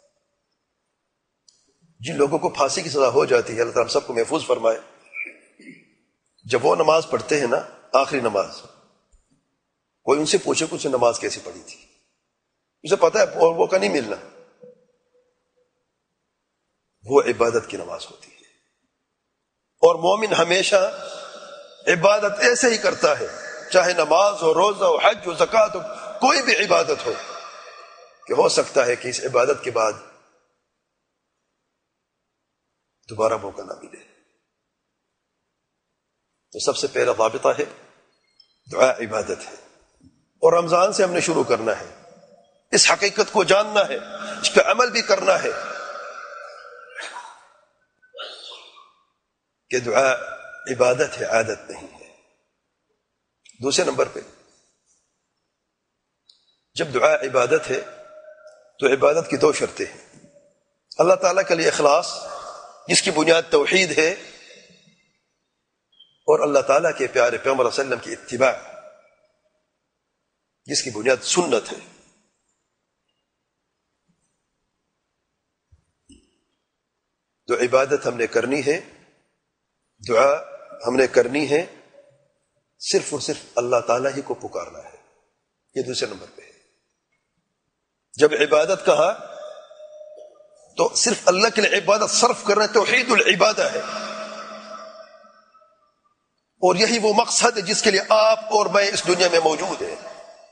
جن لوگوں کو پھانسی کی سزا ہو جاتی ہے، اللہ تعالیٰ ہم سب کو محفوظ فرمائے، جب وہ نماز پڑھتے ہیں نا آخری نماز، کوئی ان سے پوچھے کہ اس نے نماز کیسی پڑھی تھی، اسے پتا ہے اور موقع نہیں ملنا. وہ عبادت کی نماز ہوتی ہے. اور مومن ہمیشہ عبادت ایسے ہی کرتا ہے، چاہے نماز ہو، روزہ ہو، حج ہو، زکوٰۃ ہو، کوئی بھی عبادت ہو، کہ ہو سکتا ہے کہ اس عبادت کے بعد دوبارہ موقع نہ ملے. تو سب سے پہلا ضابطہ ہے دعا عبادت ہے. اور رمضان سے ہم نے شروع کرنا ہے، اس حقیقت کو جاننا ہے، اس پہ عمل بھی کرنا ہے کہ دعا عبادت ہے، عادت نہیں ہے. دوسرے نمبر پہ، جب دعا عبادت ہے تو عبادت کی دو شرطیں ہیں. اللہ تعالیٰ کے لیے اخلاص جس کی بنیاد توحید ہے، اور اللہ تعالیٰ کے پیارے پیغمبر صلی اللہ علیہ وسلم کی اتباع جس کی بنیاد سنت ہے. تو عبادت ہم نے کرنی ہے، دعا ہم نے کرنی ہے، صرف اور صرف اللہ تعالیٰ ہی کو پکارنا ہے. یہ دوسرے نمبر پہ ہے. جب عبادت کہا تو صرف اللہ کے لیے عبادت صرف کرنا توحید العبادہ ہے، اور یہی وہ مقصد ہے جس کے لیے آپ اور میں اس دنیا میں موجود ہیں.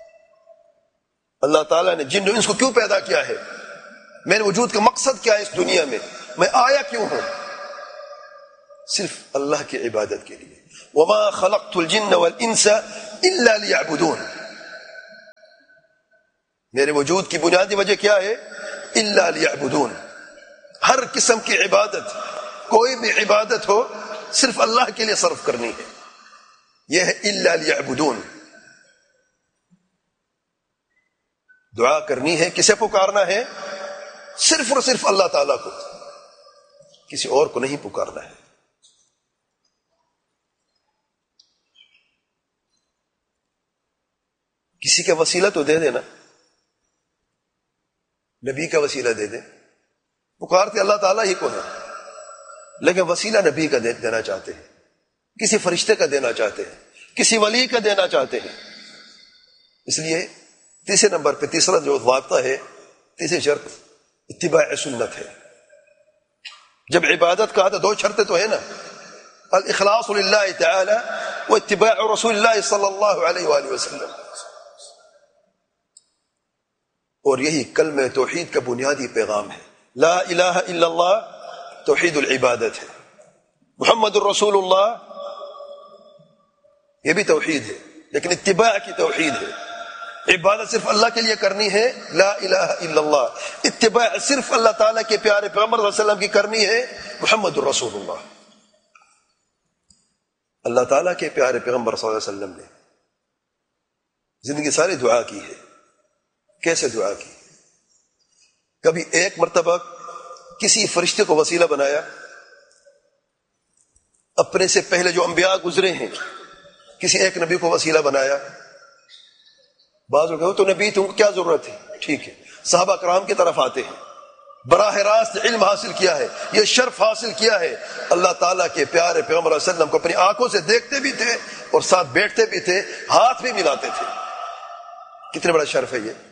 اللہ تعالیٰ نے جن و انس کو کیوں پیدا کیا ہے؟ میرے وجود کا مقصد کیا ہے اس دنیا میں؟ میں آیا کیوں ہوں؟ صرف اللہ کی عبادت کے لیے. وما خلقت الجن والانس الا ليعبدون. میرے وجود کی بنیادی وجہ کیا ہے؟ الا لیعبدون. ہر قسم کی عبادت، کوئی بھی عبادت ہو، صرف اللہ کے لیے صرف کرنی ہے. یہ ہے الا لیعبدون. دعا کرنی ہے، کسے پکارنا ہے؟ صرف اور صرف اللہ تعالیٰ کو، کسی اور کو نہیں پکارنا ہے. کسی کا وسیلہ تو دے دینا، نبی کا وسیلہ دے دیں. پکارتے اللہ تعالیٰ ہی کو ہے، لیکن وسیلہ نبی کا دینا چاہتے ہیں، کسی فرشتے کا دینا چاہتے ہیں، کسی ولی کا دینا چاہتے ہیں. اس لیے تیسرے نمبر پہ تیسرا جو ضابطہ ہے، تیسری شرط اتباع سنت ہے. جب عبادت کا تو دو شرطیں تو ہے نا، الاخلاص للہ تعالی و اتباع رسول اللہ صلی اللہ علیہ وآلہ وسلم. اور یہی کلمہ توحید کا بنیادی پیغام ہے. لا الہ الا اللہ توحید العبادت ہے، محمد الرسول اللہ یہ بھی توحید ہے، لیکن اتباع کی توحید ہے. عبادت صرف اللہ کے لیے کرنی ہے، لا الہ الا اللہ. اتباع صرف اللہ تعالیٰ کے پیارے پیغمبر صلی اللہ علیہ وسلم کی کرنی ہے، محمد الرسول اللہ. اللہ تعالیٰ کے پیارے پیغمبر صلی اللہ علیہ وسلم نے زندگی ساری دعا کی ہے. کیسے دعا کی؟ کبھی ایک مرتبہ کسی فرشتے کو وسیلہ بنایا، اپنے سے پہلے جو انبیاء گزرے ہیں کسی ایک نبی کو وسیلہ بنایا. بعض لوگ تو نبی تم کو کیا ضرورت ہے؟ ٹھیک ہے، صحابہ کرام کی طرف آتے ہیں، براہ راست علم حاصل کیا ہے، یہ شرف حاصل کیا ہے. اللہ تعالیٰ کے پیارے پیغمبر علیہ وسلم کو اپنی آنکھوں سے دیکھتے بھی تھے اور ساتھ بیٹھتے بھی تھے، ہاتھ بھی ملاتے تھے. کتنے بڑا شرف ہے یہ،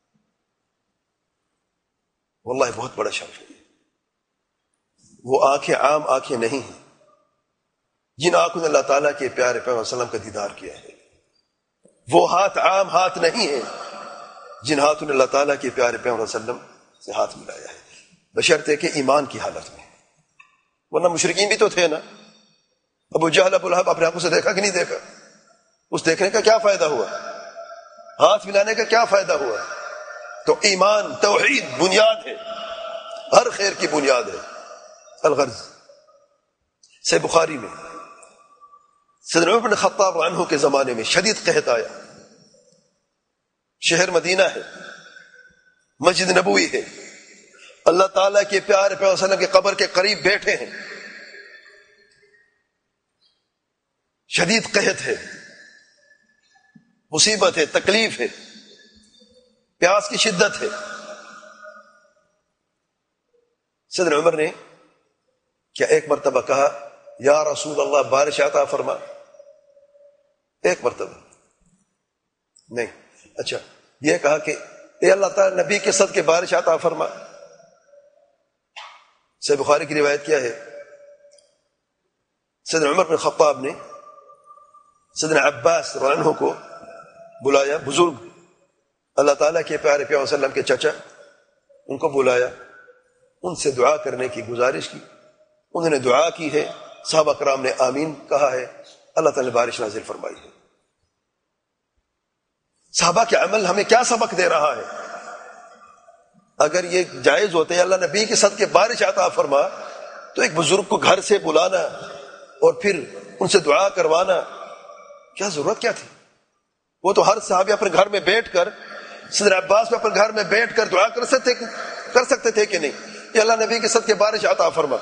واللہ بہت بڑا شرف ہے. وہ آنکھیں عام آنکھیں نہیں ہیں جن آنکھوں نے اللہ تعالیٰ کے پیارے پیغمبر صلی اللہ علیہ وسلم کا دیدار کیا ہے. وہ ہاتھ عام ہاتھ نہیں ہیں جن ہاتھوں نے اللہ تعالیٰ کے پیارے پیغمبر صلی اللہ علیہ وسلم سے ہاتھ ملایا ہے، بشرطے کہ ایمان کی حالت میں. ورنہ مشرکین بھی تو تھے نا. ابو جہل ابو لہب اپنے آنکھوں سے دیکھا کہ نہیں دیکھا؟ اس دیکھنے کا کیا فائدہ ہوا؟ ہاتھ ملانے کا کیا فائدہ ہوا؟ تو ایمان توحید بنیاد ہے، ہر خیر کی بنیاد ہے. الغرض صحیح بخاری میں سیدنا عمر بن خطاب عنہ کے زمانے میں شدید قحط آیا. شہر مدینہ ہے، مسجد نبوی ہے، اللہ تعالیٰ کے پیارے پیغمبر صلی اللہ علیہ وسلم کے قبر کے قریب بیٹھے ہیں، شدید قحط ہے، مصیبت ہے، تکلیف ہے، پیاس کی شدت ہے. سیدنا عمر نے کیا ایک مرتبہ کہا یا رسول اللہ بارش عطا فرما؟ ایک مرتبہ نہیں. اچھا یہ کہا کہ اے اللہ تعالی نبی کے صدقے بارش عطا فرما. صحیح بخاری کی روایت کیا ہے، سیدنا عمر بن خطاب نے سیدنا عباس رضی اللہ عنہ کو بلایا، بزرگ اللہ تعالیٰ کے پیارے پیغمبر صلی اللہ علیہ وسلم کے چچا، ان کو بلایا، ان سے دعا کرنے کی گزارش کی. انہوں نے دعا کی ہے، صحابہ کرام نے آمین کہا ہے، اللہ تعالیٰ نے بارش نازل فرمائی ہے. صحابہ کے عمل ہمیں کیا سبق دے رہا ہے؟ اگر یہ جائز ہوتے ہیں اللہ نبی کے صدقے بارش عطا فرما، تو ایک بزرگ کو گھر سے بلانا اور پھر ان سے دعا کروانا کیا ضرورت کیا تھی؟ وہ تو ہر صحابی اپنے گھر میں بیٹھ کر، سیدنا عباس میں اپنے گھر میں بیٹھ کر دعا کر سکتے تھے کہ نہیں؟ یہ اللہ نبی کے صدقے بارش عطا فرما.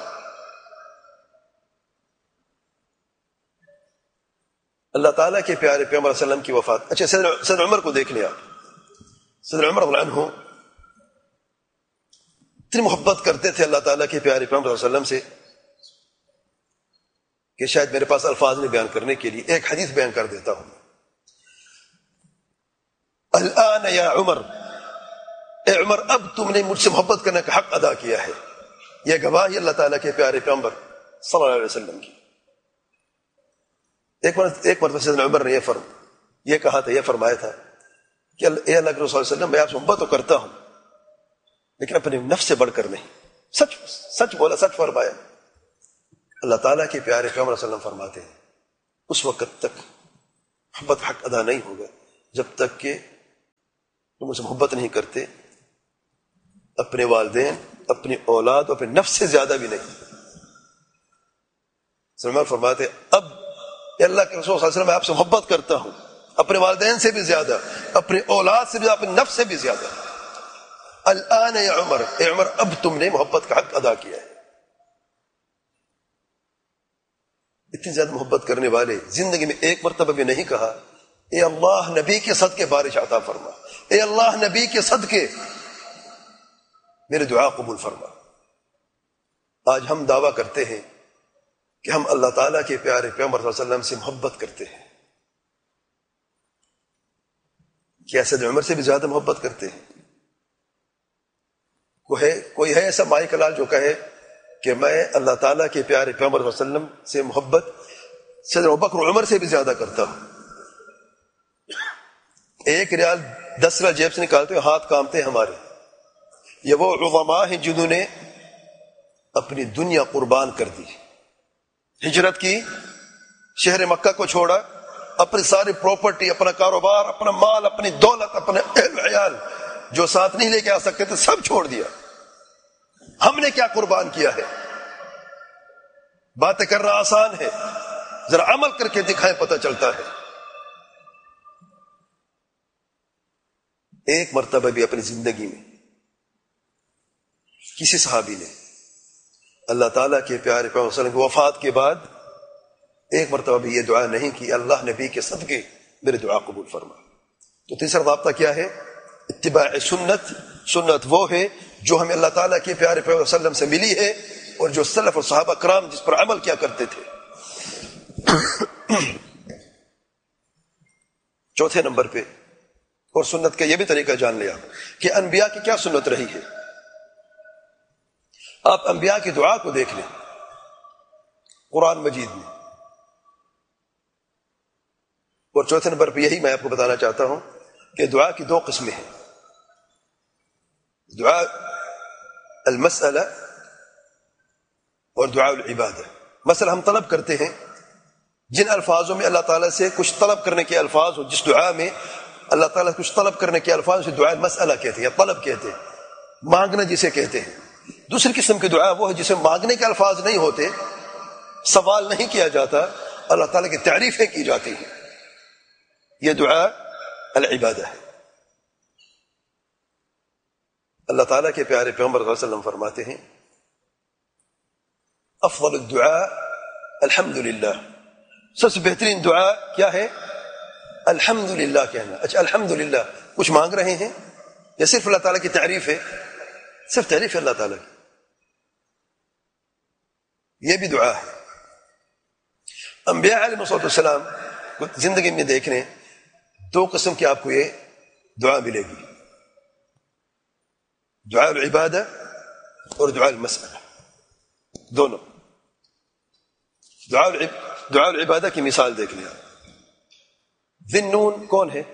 اللہ تعالیٰ کے پیارے پیغمبر صلی اللہ علیہ وسلم کی وفات. اچھا سیدنا عمر کو دیکھ لیا. سیدنا عمر رضی اللہ عنہ اتنی محبت کرتے تھے اللہ تعالیٰ کے پیارے پیغمبر صلی اللہ علیہ وسلم سے کہ شاید میرے پاس الفاظ نہیں بیان کرنے کے لیے، ایک حدیث بیان کر دیتا ہوں. الآن یا عمر، اے عمر اب تم نے مجھ سے محبت کرنے کا حق ادا کیا ہے. یہ گواہی اللہ تعالیٰ کے پیارے پیغمبر صلی اللہ علیہ وسلم کی. ایک مرتبہ سیدنا عمر نے یہ کہا تھا، یہ فرمایا تھا کہ اے اللہ کے رسول صلی اللہ علیہ وسلم، میں آپ سے محبت تو کرتا ہوں لیکن اپنے نفس سے بڑھ کر نہیں. سچ بولا، سچ فرمایا. اللہ تعالیٰ کے پیارے پیغمبر صلی اللہ علیہ وسلم فرماتے ہیں اس وقت تک محبت حق ادا نہیں ہوگا جب تک کہ تم اسے محبت نہیں کرتے، اپنے والدین، اپنی اولاد، اپنے نفس سے زیادہ بھی نہیں. سلمان فرماتے اب اللہ کے رسول صلی اللہ علیہ وسلم میں آپ سے محبت کرتا ہوں، اپنے والدین سے بھی زیادہ، اپنے اولاد سے بھی زیادہ، اپنے نفس سے بھی زیادہ. الآن یا عمر، اے عمر اب تم نے محبت کا حق ادا کیا ہے. اتنی زیادہ محبت کرنے والے زندگی میں ایک مرتبہ بھی نہیں کہا اے اللہ نبی کے صدقے بارش عطا فرما، اے اللہ نبی کے صدقے میرے دعا قبول فرما. آج ہم دعویٰ کرتے ہیں کہ ہم اللہ تعالیٰ کے پیارے پیغمبر صلی اللہ علیہ وسلم سے محبت کرتے ہیں. کیا سید عمر سے بھی زیادہ محبت کرتے ہیں؟ کوئی ہے ایسا مائی کلال جو کہے کہ میں اللہ تعالیٰ کے پیارے پیغمبر صلی اللہ علیہ وسلم سے محبت سید ابوبکر عمر سے بھی زیادہ کرتا ہوں؟ 1 ریال 10 ریال جیب سے نکالتے ہوئے ہاتھ کامتے ہمارے. یہ وہ عظماء ہیں جنہوں نے اپنی دنیا قربان کر دی، ہجرت کی، شہر مکہ کو چھوڑا، اپنی ساری پراپرٹی، اپنا کاروبار، اپنا مال، اپنی دولت، اپنے اہل عیال جو ساتھ نہیں لے کے آ سکتے تھے سب چھوڑ دیا. ہم نے کیا قربان کیا ہے؟ باتیں کرنا آسان ہے، ذرا عمل کر کے دکھائیں پتہ چلتا ہے. ایک مرتبہ بھی اپنی زندگی میں کسی صحابی نے اللہ تعالیٰ کے پیارے پیغمبر صلی اللہ علیہ وسلم کی وفات کے بعد ایک مرتبہ بھی یہ دعا نہیں کی اللہ نبی کے صدقے میرے دعا قبول فرما. تو تیسرا ضابطہ کیا ہے؟ اتباع سنت. سنت وہ ہے جو ہمیں اللہ تعالیٰ کے پیارے پیغمبر صلی اللہ علیہ وسلم سے ملی ہے اور جو سلف اور صحابہ کرام جس پر عمل کیا کرتے تھے. چوتھے نمبر پہ اور سنت کا یہ بھی طریقہ جان لیا کہ انبیاء کی کیا سنت رہی ہے. آپ انبیاء کی دعا کو دیکھ لیں قرآن مجید میں. اور چوتھے نمبر پہ یہی میں آپ کو بتانا چاہتا ہوں کہ دعا کی 2 قسمیں ہیں. دعا المسئلہ اور دعا العبادہ. مثلا ہم طلب کرتے ہیں جن الفاظوں میں اللہ تعالیٰ سے کچھ طلب کرنے کے الفاظ ہو، جس دعا میں اللہ تعالیٰ سے کچھ طلب کرنے کے الفاظ سے دعا المسئلہ کہتے ہیں یا طلب کہتے ہیں، مانگنا جسے کہتے ہیں. دوسری قسم کی دعا وہ ہے جسے مانگنے کے الفاظ نہیں ہوتے، سوال نہیں کیا جاتا، اللہ تعالیٰ کی تعریفیں کی جاتی ہیں. یہ دعا العبادہ ہے. اللہ تعالیٰ کے پیارے پیغمبر صلی اللہ علیہ وسلم فرماتے ہیں افضل الدعاء الحمدللہ. سب سے بہترین دعا کیا ہے؟ الحمدللہ کہنا. اچھا الحمدللہ کچھ مانگ رہے ہیں یا صرف اللہ تعالیٰ کی تعریف ہے؟ صرف تعریف ہے اللہ تعالیٰ کی. یہ بھی دعا ہے. انبیاء علیہ السلام کو زندگی میں دیکھنے 2 قسم کی آپ کو یہ دعا ملے گی، دعا العبادہ اور دعا المسئلہ. دونوں. دعا العبادہ کی مثال دیکھ لیں. ذی النون کون ہے؟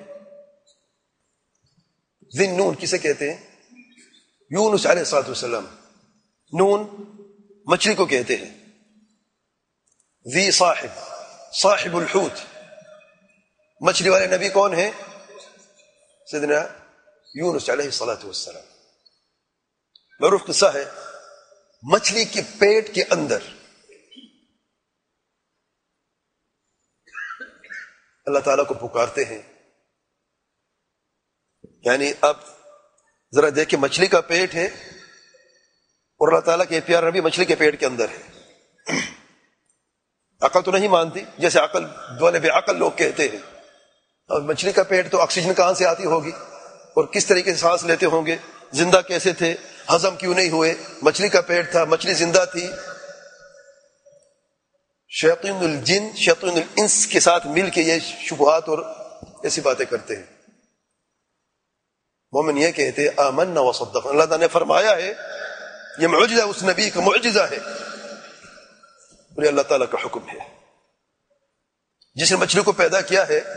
ذی النون کسے کہتے ہیں؟ یونس علیہ السلام. نون مچھلی کو کہتے ہیں. ذی صاحب الحوت. مچھلی والے نبی کون ہیں؟ سیدنا یونس علیہ السلام. معروف قصہ ہے، مچھلی کے پیٹ کے اندر اللہ تعالیٰ کو پکارتے ہیں. یعنی اب ذرا دیکھیں مچھلی کا پیٹ ہے اور اللہ تعالیٰ کے پیارے نبی مچھلی کے پیٹ کے اندر ہے. عقل تو نہیں مانتی، جیسے عقل والے بے عقل لوگ کہتے ہیں. اور مچھلی کا پیٹ تو آکسیجن کہاں سے آتی ہوگی اور کس طریقے سے سانس لیتے ہوں گے، زندہ کیسے تھے، ہضم کیوں نہیں ہوئے؟ مچھلی کا پیٹ تھا، مچھلی زندہ تھی. شیاطین الجن شیاطین الانس کے ساتھ مل کے یہ شبہات اور ایسی باتیں کرتے ہیں. مومن یہ کہتے ہیں آمنا وصدقنا. اللہ تعالیٰ نے فرمایا ہے، یہ معجزہ اس نبی کا معجزہ ہے اور یہ اللہ تعالیٰ کا حکم ہے. جس نے مچھلی کو پیدا کیا ہے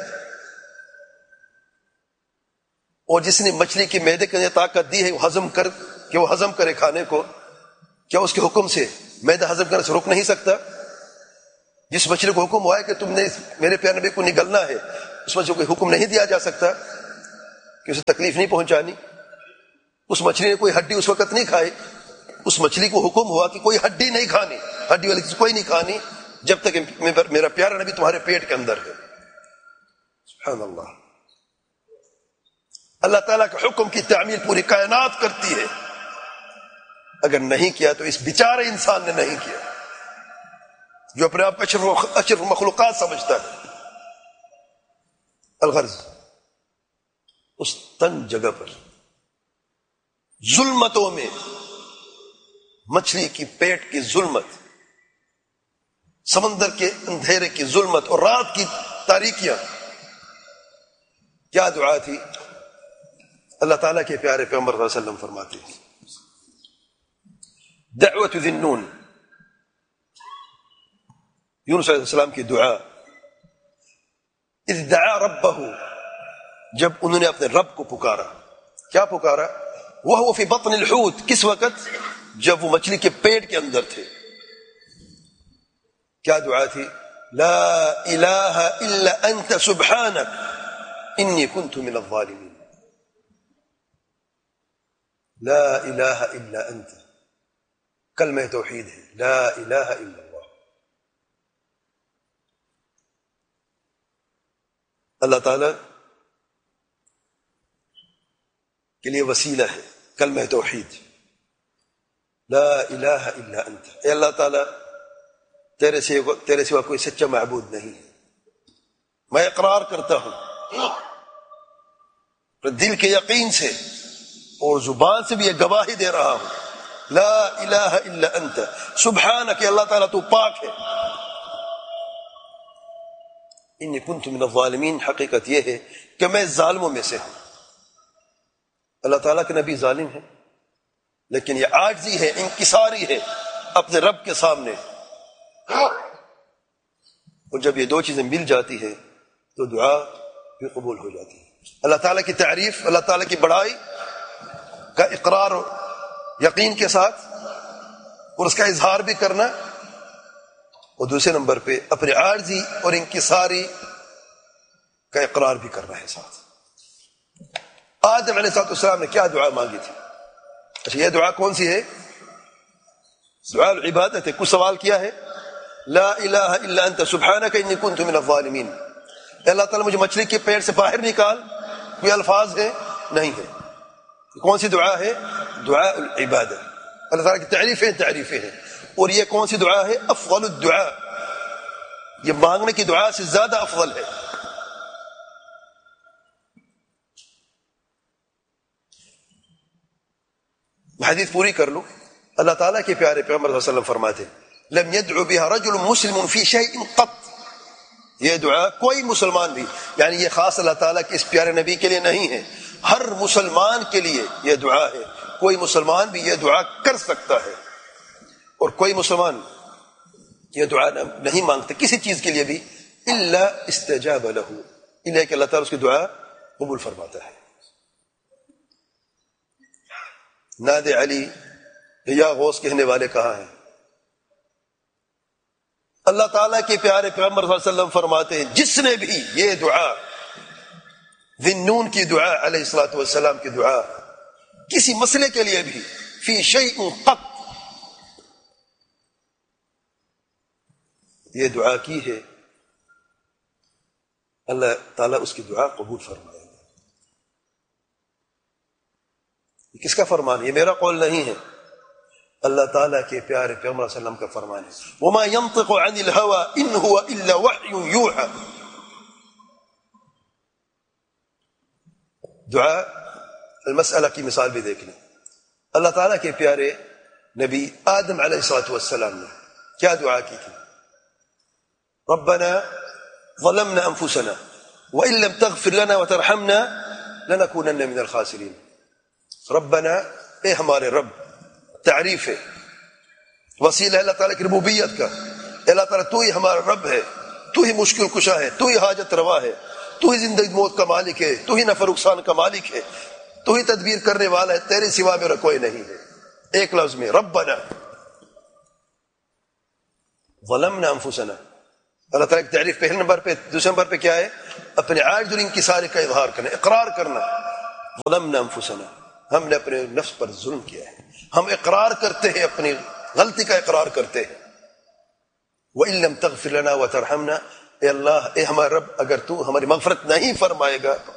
اور جس نے مچھلی کے معدے کے اندر طاقت دی ہے وہ ہضم کرے کھانے کو، کیا اس کے حکم سے معدہ ہضم کرنے سے رک نہیں سکتا؟ جس مچھلی کو حکم ہوا ہے کہ تم نے میرے پیارے نبی کو نگلنا ہے، اس مچھلی کو حکم نہیں دیا جا سکتا کہ اسے تکلیف نہیں پہنچانی. اس مچھلی نے کوئی ہڈی اس وقت نہیں کھائی. اس مچھلی کو حکم ہوا کہ کوئی ہڈی نہیں کھانی, ہڈی والی چیز کوئی نہیں کھانی جب تک میرا پیارا نبی تمہارے پیٹ کے اندر ہے. سبحان اللہ. اللہ تعالیٰ کے حکم کی تعمیل پوری کائنات کرتی ہے. اگر نہیں کیا تو اس بیچارے انسان نے نہیں کیا جو اپنے آپ کو اشرف مخلوقات سمجھتا ہے. الغرض اس تنگ جگہ پر ظلمتوں میں, مچھلی کی پیٹ کی ظلمت, سمندر کے اندھیرے کی ظلمت اور رات کی تاریکیاں, کیا دعا تھی. اللہ تعالیٰ کے پیارے پیغمبر صلی اللہ علیہ وسلم فرماتے ہیں دعوت ذی النون, یونس علیہ السلام کی دعا. اذ دعا ربہ, جب انہوں نے اپنے رب کو پکارا. کیا پکارا؟ وہو فی بطن الحوت, کس وقت؟ جب وہ مچھلی کے پیٹ کے اندر تھے. کیا دعا تھی؟ لا الہ الا انت سبحانک انی کنت من الظالمین. لا الہ الا انت, کلمہ توحید ہے, لا الہ الا اللہ. اللہ تعالی کے لیے وسیلہ ہے کلمہ توحید, لا الہ الا انت. اے اللہ تعالی تیرے سوا کوئی سچا معبود نہیں ہے. میں اقرار کرتا ہوں دل کے یقین سے اور زبان سے بھی یہ گواہی دے رہا ہوں, لا الہ الا انت سبحانک, اللہ تعالیٰ تو پاک ہے. انی کنت من الظالمین, حقیقت یہ ہے کہ میں ظالموں میں سے ہوں. اللہ تعالیٰ کے نبی ظالم ہے لیکن یہ عاجزی ہے, انکساری ہے اپنے رب کے سامنے. اور جب یہ دو چیزیں مل جاتی ہے تو دعا بھی قبول ہو جاتی ہے. اللہ تعالیٰ کی تعریف, اللہ تعالیٰ کی بڑائی کا اقرار و یقین کے ساتھ اور اس کا اظہار بھی کرنا, اور دوسرے نمبر پہ اپنے عاجزی اور انکساری کا اقرار بھی کرنا ہے ساتھ. آدم علیہ السلام نے کیا دعا مانگی تھی؟ اچھا, یہ دعا کون سی ہے؟ دعا العبادت ہے. کچھ سوال کیا ہے؟ لا الہ الا انت سبحانک انی کنت من الظالمین. اللہ تعالیٰ مجھے مچھلی کے پیٹ سے باہر نکال. کوئی الفاظ ہے؟ نہیں ہے. کون سی دعا ہے؟ دعا العبادت. اللہ تعالیٰ کی تعریفیں ہیں. اور یہ کون سی دعا ہے؟ افضل الدعاء, یہ مانگنے کی دعا سے زیادہ افضل ہے. حدیث پوری کر لوں. اللہ تعالیٰ کے پیارے پیغمبر صلی اللہ علیہ وسلم فرماتے لم يدعو بها رجل مسلم في شيء قط, یہ دعا کوئی مسلمان بھی, یعنی یہ خاص اللہ تعالیٰ کے اس پیارے نبی کے لیے نہیں ہے, ہر مسلمان کے لیے یہ دعا ہے. کوئی مسلمان بھی یہ دعا کر سکتا ہے, اور کوئی مسلمان یہ دعا نہیں مانگتا کسی چیز کے لیے بھی, الا استجاب له, الا کہ اللہ تعالیٰ اس کی دعا قبول فرماتا ہے. ناد علی یا غوث کہنے والے کہاں ہیں؟ اللہ تعالیٰ کے پیارے پیغمبر صلی اللہ علیہ وسلم فرماتے ہیں جس نے بھی یہ دعا, ذنون کی دعا, علیہ الصلوۃ والسلام کی دعا, کسی مسئلے کے لیے بھی, فی شیء قط, یہ دعا کی ہے, اللہ تعالیٰ اس کی دعا قبول فرمائے گا. کس کا فرمان؟ یہ میرا قول نہیں ہے, اللہ تعالیٰ کے پیارے پیغمبر صلی اللہ علیہ وسلم کا فرمان ہے. وما ينطق عن الهوى ان هو الا وحی یوحى. دعا المسئلہ کی مثال بھی دیکھ لیں. اللہ تعالیٰ کے پیارے نبی آدم علیہ الصلوۃ والسلام نے کیا دعا کی تھی؟ ربنا ظلمنا انفسنا وان لم تغفر لنا وترحمنا لنكونن من الخاسرین. ربنا, اے ہمارے رب, تعریف ہے, وسیلہ ہے اللہ تعالیٰ کی ربوبیت کا. اللہ تعالیٰ تو ہی ہمارا رب ہے, تو ہی مشکل کشا ہے, تو ہی حاجت روا ہے, تو ہی زندگی موت کا مالک ہے, تو ہی نفع نقصان کا مالک ہے, تو ہی تدبیر کرنے والا ہے, تیرے سوا میرا کوئی نہیں ہے. ایک لفظ میں ربنا ظلمنا انفسنا. اللہ تعالیٰ کی تعریف پہلے نمبر پہ. دوسرے نمبر پہ کیا ہے؟ اپنے عاجز اور انکساری کا اظہار کرنا, اقرار کرنا ظلمنا انفسنا، ہم نے اپنے نفس پر ظلم کیا ہے، ہم اقرار کرتے ہیں، اپنی غلطی کا اقرار کرتے ہیں۔ وَإِن لَّمْ تَغْفِرْ لَنَا وَتَرْحَمْنَا، اے اللہ، اے ہمارا رب، اگر تو ہماری مغفرت نہیں فرمائے گا